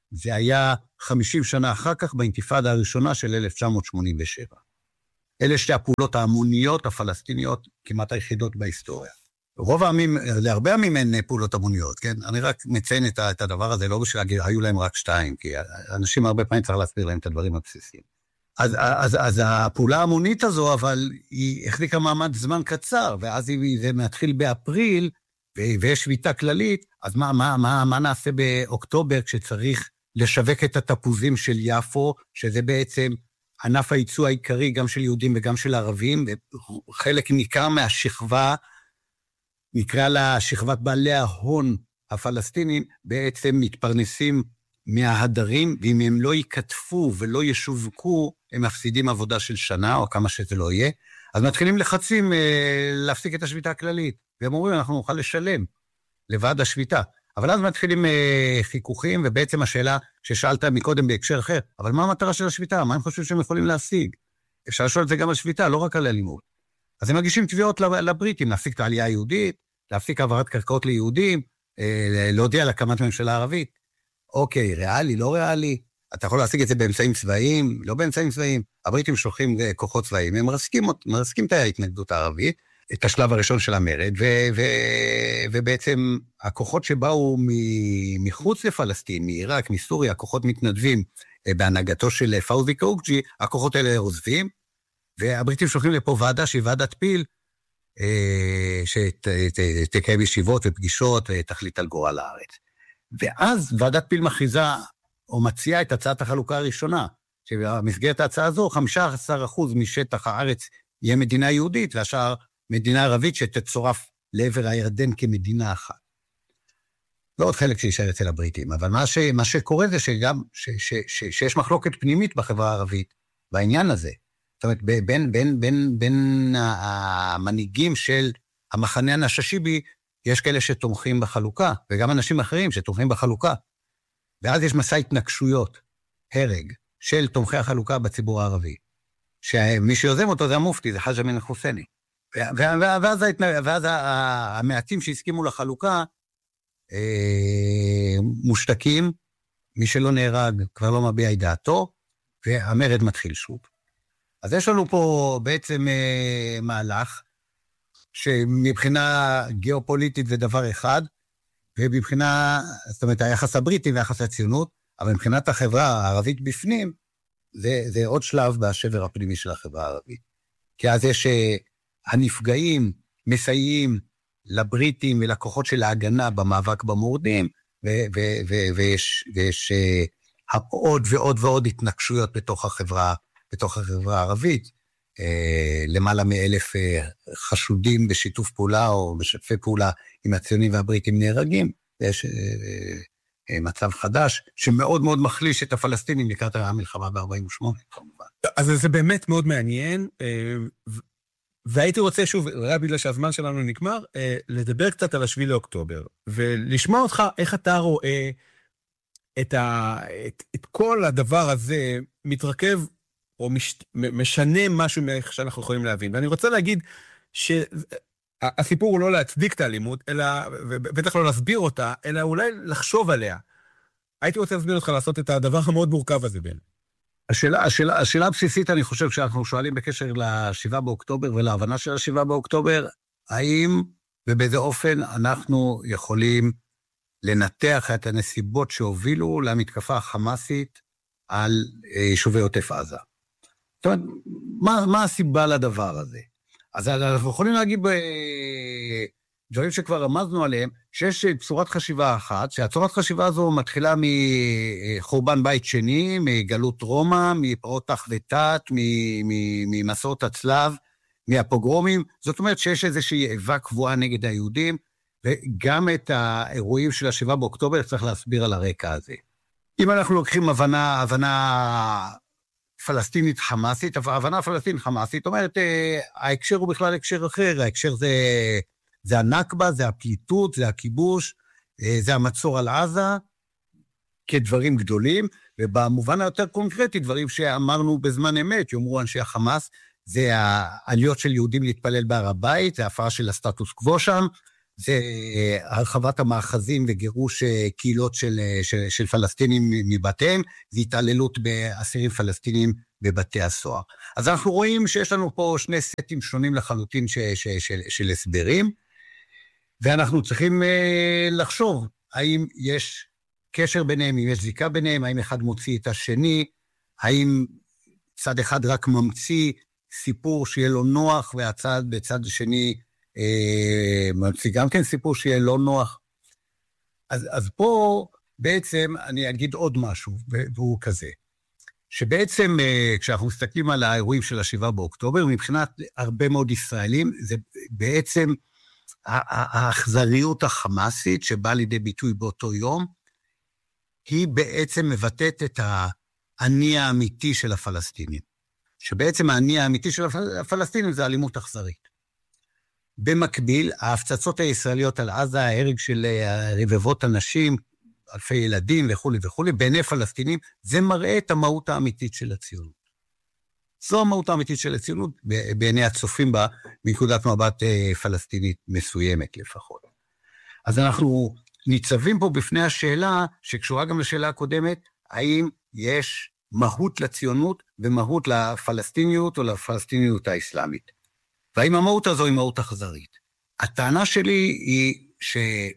זה היה חמישים שנה אחר כך, באינתיפאדה הראשונה של אלף תשע מאות שמונים ושבע. אלה שתי הפעולות ההמוניות הפלסטיניות כמעט היחידות בהיסטוריה. רוב העמים, להרבה עמים אין פעולות המוניות, כן? אני רק מציין את הדבר הזה, לא בשביל להגיד, היו להם רק שתיים, כי אנשים הרבה פעמים צריך להסביר להם את הדברים הבסיסיים. אז, אז, אז הפעולה ההמונית הזו, אבל היא החזיקה מעמד זמן קצר, ואז היא, זה מתחיל באפריל, ויש שביתה כללית, אז מה, מה, מה, מה נעשה באוקטובר כשצריך לשווק את התפוזים של יפו, שזה בעצם ענף הייצוא העיקרי גם של יהודים וגם של ערבים, וחלק ניכר מהשכבה, נקרא לה שכבת בעלי ההון הפלסטינים, בעצם מתפרנסים מההדרים, ואם הם לא ייכתפו ולא ישווקו, הם מפסידים עבודה של שנה, או כמה שזה לא יהיה, אז מתחילים לחצים אה, להפסיק את השביתה הכללית, והם אומרים, אנחנו נוכל לשלם לוועד השביתה, אבל אז מתחילים אה, חיכוכים, ובעצם השאלה ששאלת מקודם בהקשר אחר, אבל מה המטרה של השביתה? מה הם חושבים שהם יכולים להשיג? אפשר לשאול את זה גם על שביתה, לא רק על אלימות. אז הם מגישים תביעות לבריטים, להפסיק את העלייה היהודית, להפסיק העברת קרקעות ליהודים, אה, להודיע על הקמת ממשלה ערבית. אוקיי, ריאלי, לא ריאלי, אתה יכול להשיג את זה באמצעים צבאיים, לא באמצעים צבאיים, הבריטים שולחים כוחות צבאיים, הם מרסקים, מרסקים את ההתנגדות הערבית, את השלב הראשון של המרד, ו- ו- ובעצם הכוחות שבאו מחוץ לפלסטין, מעיראק, מסוריה, הכוחות מתנדבים בהנהגתו של פאוזי קאוקג'י, הכוחות האלה עוזבים, והבריטים שולחים לפה ועדה שהיא ועדת פיל, שתקיים ישיבות ופגישות ותחליט על גורל הארץ. ואז ועדת פיל מכריזה, או מציעה את הצעת החלוקה הראשונה, שבמסגרת ההצעה הזו, חמישה עשר אחוז משטח הארץ יהיה מדינה יהודית, והשאר מדינה ערבית שתצורף לעבר הירדן כמדינה אחת. לא עוד חלק שישאר אצל הבריטים, אבל מה, ש, מה שקורה זה שגם, ש, ש, ש, שיש מחלוקת פנימית בחברה הערבית, בעניין הזה. זאת אומרת, בין, בין, בין, בין, בין המנהיגים של המחנה הנששיבי, יש כאלה שתומכים בחלוקה, וגם אנשים אחרים שתומכים בחלוקה. ואז יש מסע התנגשויות, הרג, של תומכי החלוקה בציבור הערבי. שמי שיוזם אותו זה המופתי, זה חאג' אמין אל-חוסייני. ואז, ואז המעטים שהסכימו לחלוקה, מושתקים, מי שלא נהרג כבר לא מביע את דעתו, והמרד מתחיל שוב. אז יש לנו פה בעצם מהלך, שמבחינה גיאופוליטית זה דבר אחד, ומבחינה, זאת אומרת, היחס הבריטי והיחס הציונות, אבל מבחינת החברה הערבית בפנים, זה, זה עוד שלב בשבר הפנימי של החברה הערבית. כי אז יש הנפגעים, מסייעים לבריטים ולכוחות של ההגנה במאבק במורדים, ו- ו- ו- ויש, ויש עוד ועוד ועוד התנגשויות בתוך החברה, בתוך החברה הערבית, למעלה מאלף חשודים בשיתוף פעולה או בשתפי פעולה עם הציונים והבריטים נהרגים, ויש מצב חדש שמאוד מאוד מחליש את הפלסטינים לקראת המלחמה ב-ארבעים ושמונה, כמובן. אז זה באמת מאוד מעניין, והייתי רוצה שוב, רק בגלל שהזמן שלנו נגמר, לדבר קצת על השביעי לאוקטובר, ולשמוע אותך איך אתה רואה את, ה, את, את כל הדבר הזה מתרכב, או מש, משנה משהו מאיך שאנחנו יכולים להבין. ואני רוצה להגיד שהסיפור הוא לא להצדיק את האלימות, אלא, ובטח לא להסביר אותה, אלא אולי לחשוב עליה. הייתי רוצה להסביר אותך לעשות את הדבר המאוד מורכב הזה בין. השאלה, השאלה, השאלה הבסיסית, אני חושב שאנחנו שואלים בקשר לשבעה באוקטובר ולהבנה של השבעה באוקטובר, האם ובאיזה אופן אנחנו יכולים לנתח את הנסיבות שהובילו למתקפה החמאסית על יישובי עוטף עזה. זאת אומרת, מה, מה הסיבה לדבר הזה? אז אנחנו יכולים להגיד בדברים שכבר רמזנו עליהם, שיש צורת חשיבה אחת, שהצורת חשיבה הזו מתחילה מחורבן בית שני, מגלות רומא, מפרעות תח ותת, ממסעות הצלב, מהפוגרומים, זאת אומרת שיש איזושהי איבה קבועה נגד היהודים, וגם את האירועים של השבעה באוקטובר צריך להסביר על הרקע הזה. אם אנחנו לוקחים הבנה, הבנה פלסטינית חמאסית, הבנה פלסטינית חמאסית, אומרת, ההקשר הוא בכלל הקשר אחר, ההקשר זה, זה הנכבה, זה הפליטות, זה הכיבוש, זה המצור על עזה, כדברים גדולים, ובמובן היותר קונקרטי, דברים שאמרנו בזמן אמת, יאמרו אנשי החמאס, זה העליות של יהודים להתפלל בהר הבית, זה ההפרה של הסטטוס קוו שם, זה הרחבת המאחזים וגירוש קהילות של, של, של פלסטינים מבתיהם, זה התעללות באסירים פלסטינים בבתי הסוהר. אז אנחנו רואים שיש לנו פה שני סטים שונים לחלוטין ש, ש, של, של הסברים, ואנחנו צריכים לחשוב האם יש קשר ביניהם, אם יש זיקה ביניהם, האם אחד מוציא את השני, האם צד אחד רק ממציא סיפור שיהיה לו נוח, והצד בצד השני אה, ממציא גם כן סיפור שיהיה לא נוח. אז, אז פה בעצם אני אגיד עוד משהו, והוא כזה, שבעצם אה, כשאנחנו מסתכלים על האירועים של השבעה באוקטובר, מבחינת הרבה מאוד ישראלים, זה בעצם האכזריות החמאסית שבאה לידי ביטוי באותו יום, היא בעצם מבטאת את העני האמיתי של הפלסטינים. שבעצם העני האמיתי של הפלסטינים זה אלימות אכזרית. במקביל, ההפצצות הישראליות על עזה, ההרג של רבבות אנשים, אלפי ילדים וכו' וכו', בעיני פלסטינים, זה מראה את המהות האמיתית של הציונות. זו המהות האמיתית של הציונות, בעיני הצופים בה, מנקודת מבט פלסטינית מסוימת לפחות. אז אנחנו ניצבים פה בפני השאלה, שקשורה גם לשאלה הקודמת, האם יש מהות לציונות ומהות לפלסטיניות או לפלסטיניות האסלאמית. והאם המהות הזו היא מהות אכזרית? הטענה שלי היא ש...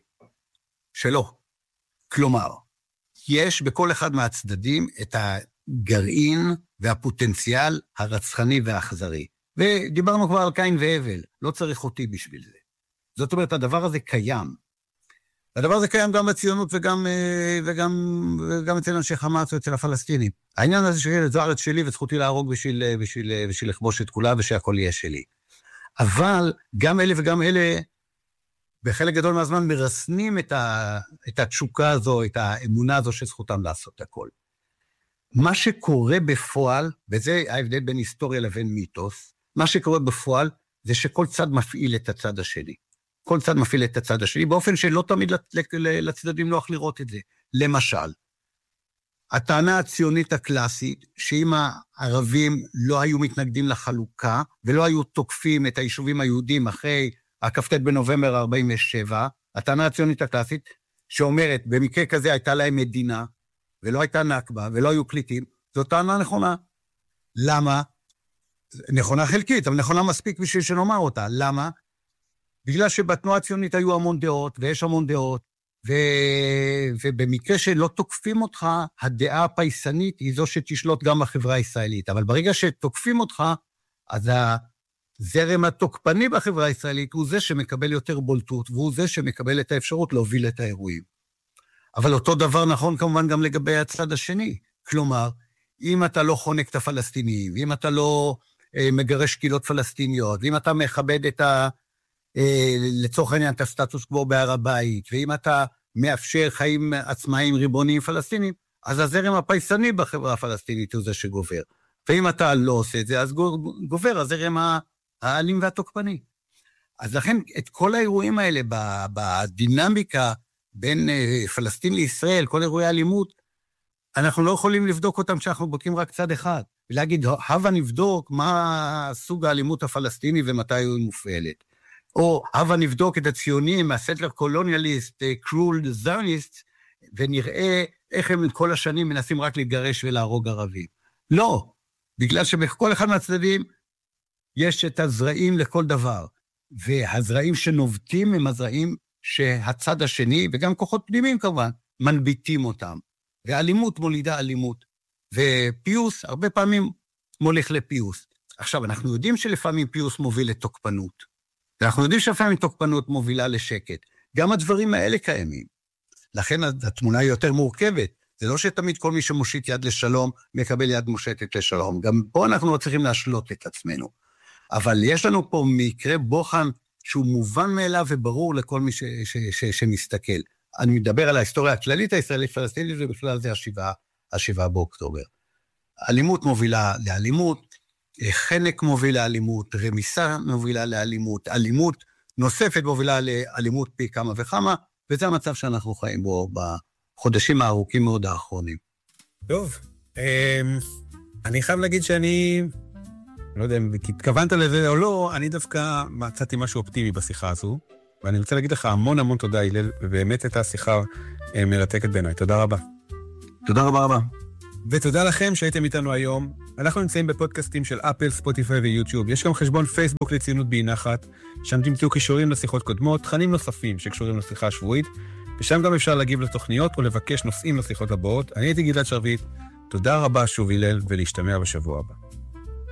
שלא. כלומר, יש בכל אחד מהצדדים את הגרעין והפוטנציאל הרצחני והאכזרי. ודיברנו כבר על קין והבל, לא צריך אותי בשביל זה. זאת אומרת, הדבר הזה קיים. הדבר הזה קיים גם בציונות וגם, וגם, וגם אצל אנשי חמאס ואצל הפלסטינים. העניין הזה שזו הארץ שלי וזכותי להרוג בשביל, בשביל, בשביל לכבוש את כולה ושהכל יהיה שלי. אבל גם אלה וגם אלה, בחלק גדול מהזמן מרסנים את, ה, את התשוקה הזו, את האמונה הזו שזכותם לעשות הכל. מה שקורה בפועל, וזה ההבדל בין היסטוריה לבין מיתוס, מה שקורה בפועל זה שכל צד מפעיל את הצד השני. כל צד מפעיל את הצד השני, באופן שלא תמיד לצדדים נוח לראות את זה. למשל, הטענה הציונית הקלאסית, שאם הערבים לא היו מתנגדים לחלוקה, ולא היו תוקפים את היישובים היהודים אחרי הכ"ט בנובמבר ארבעים ושבע, הטענה הציונית הקלאסית, שאומרת, במקרה כזה הייתה להם מדינה, ולא הייתה נכבה, ולא היו קליטים, זו טענה נכונה. למה? נכונה חלקית, אבל נכונה מספיק בשביל שנאמר אותה. למה? בגלל שבתנועה הציונית היו המון דעות, ויש המון דעות, ו... ובמקרה שלא תוקפים אותך, הדעה הפייסנית היא זו שתשלוט גם בחברה הישראלית. אבל ברגע שתוקפים אותך, אז הזרם התוקפני בחברה הישראלית הוא זה שמקבל יותר בולטות, והוא זה שמקבל את האפשרות להוביל את האירועים. אבל אותו דבר נכון כמובן גם לגבי הצד השני. כלומר, אם אתה לא חונק את הפלסטינים, אם אתה לא אה, מגרש קהילות פלסטיניות, ואם אתה מכבד את ה... לצורך העניין את הסטטוס קוו בהר הבית, ואם אתה מאפשר חיים עצמאיים ריבוניים פלסטינים, אז הזרם הפייסני בחברה הפלסטינית הוא זה שגובר. ואם אתה לא עושה את זה, אז גובר הזרם האלים והתוקפני. אז לכן את כל האירועים האלה בדינמיקה בין פלסטין לישראל, כל אירועי האלימות, אנחנו לא יכולים לבדוק אותם כשאנחנו בודקים רק צד אחד, ולהגיד, הבה נבדוק מה סוג האלימות הפלסטיני ומתי היא מופעלת. או הבה נבדוק את הציונים, הסטלר קולוניאליסט, קרול זרניסט, ונראה איך הם כל השנים מנסים רק להתגרש ולהרוג ערבים. לא, בגלל שבכל אחד מהצדדים יש את הזרעים לכל דבר, והזרעים שנובטים הם הזרעים שהצד השני, וגם כוחות פנימיים כמובן, מנביטים אותם. ואלימות מולידה אלימות, ופיוס הרבה פעמים מוליך לפיוס. עכשיו, אנחנו יודעים שלפעמים פיוס מוביל לתוקפנות, ואנחנו יודעים שלפעמים תוקפנות מובילה לשקט. גם הדברים האלה קיימים. לכן התמונה היא יותר מורכבת. זה לא שתמיד כל מי שמושיט יד לשלום, מקבל יד מושטת לשלום. גם פה אנחנו לא צריכים להשלות את עצמנו. אבל יש לנו פה מקרה בוחן, שהוא מובן מאליו וברור לכל מי ש- ש- ש- שמסתכל. אני מדבר על ההיסטוריה הכללית הישראלית-פלסטינית, ובכלל זה השבעה, השבעה באוקטובר. אלימות מובילה לאלימות, חנק מוביל לאלימות, רמיסה מובילה לאלימות, אלימות נוספת מובילה לאלימות פי כמה וכמה, וזה המצב שאנחנו חיים בו בחודשים הארוכים מאוד האחרונים. טוב, אני חייב להגיד שאני, לא יודע אם התכוונת לזה או לא, אני דווקא מצאתי משהו אופטימי בשיחה הזו, ואני רוצה להגיד לך המון המון תודה, הלל, ובאמת הייתה שיחה מרתקת בעיניי. תודה רבה. תודה רבה רבה. ותודה לכם שהייתם איתנו היום. אנחנו נמצאים בפודקאסטים של אפל, ספוטיפיי ויוטיוב. יש גם חשבון פייסבוק לציונות באי נחת, שם תמצאו קישורים לשיחות קודמות, תכנים נוספים שקשורים לשיחה השבועית, ושם גם אפשר להגיב לתוכניות או לבקש נושאים לשיחות הבאות. אני הייתי גלעד שרביט, תודה רבה שוב הלל, ולהשתמע בשבוע הבא.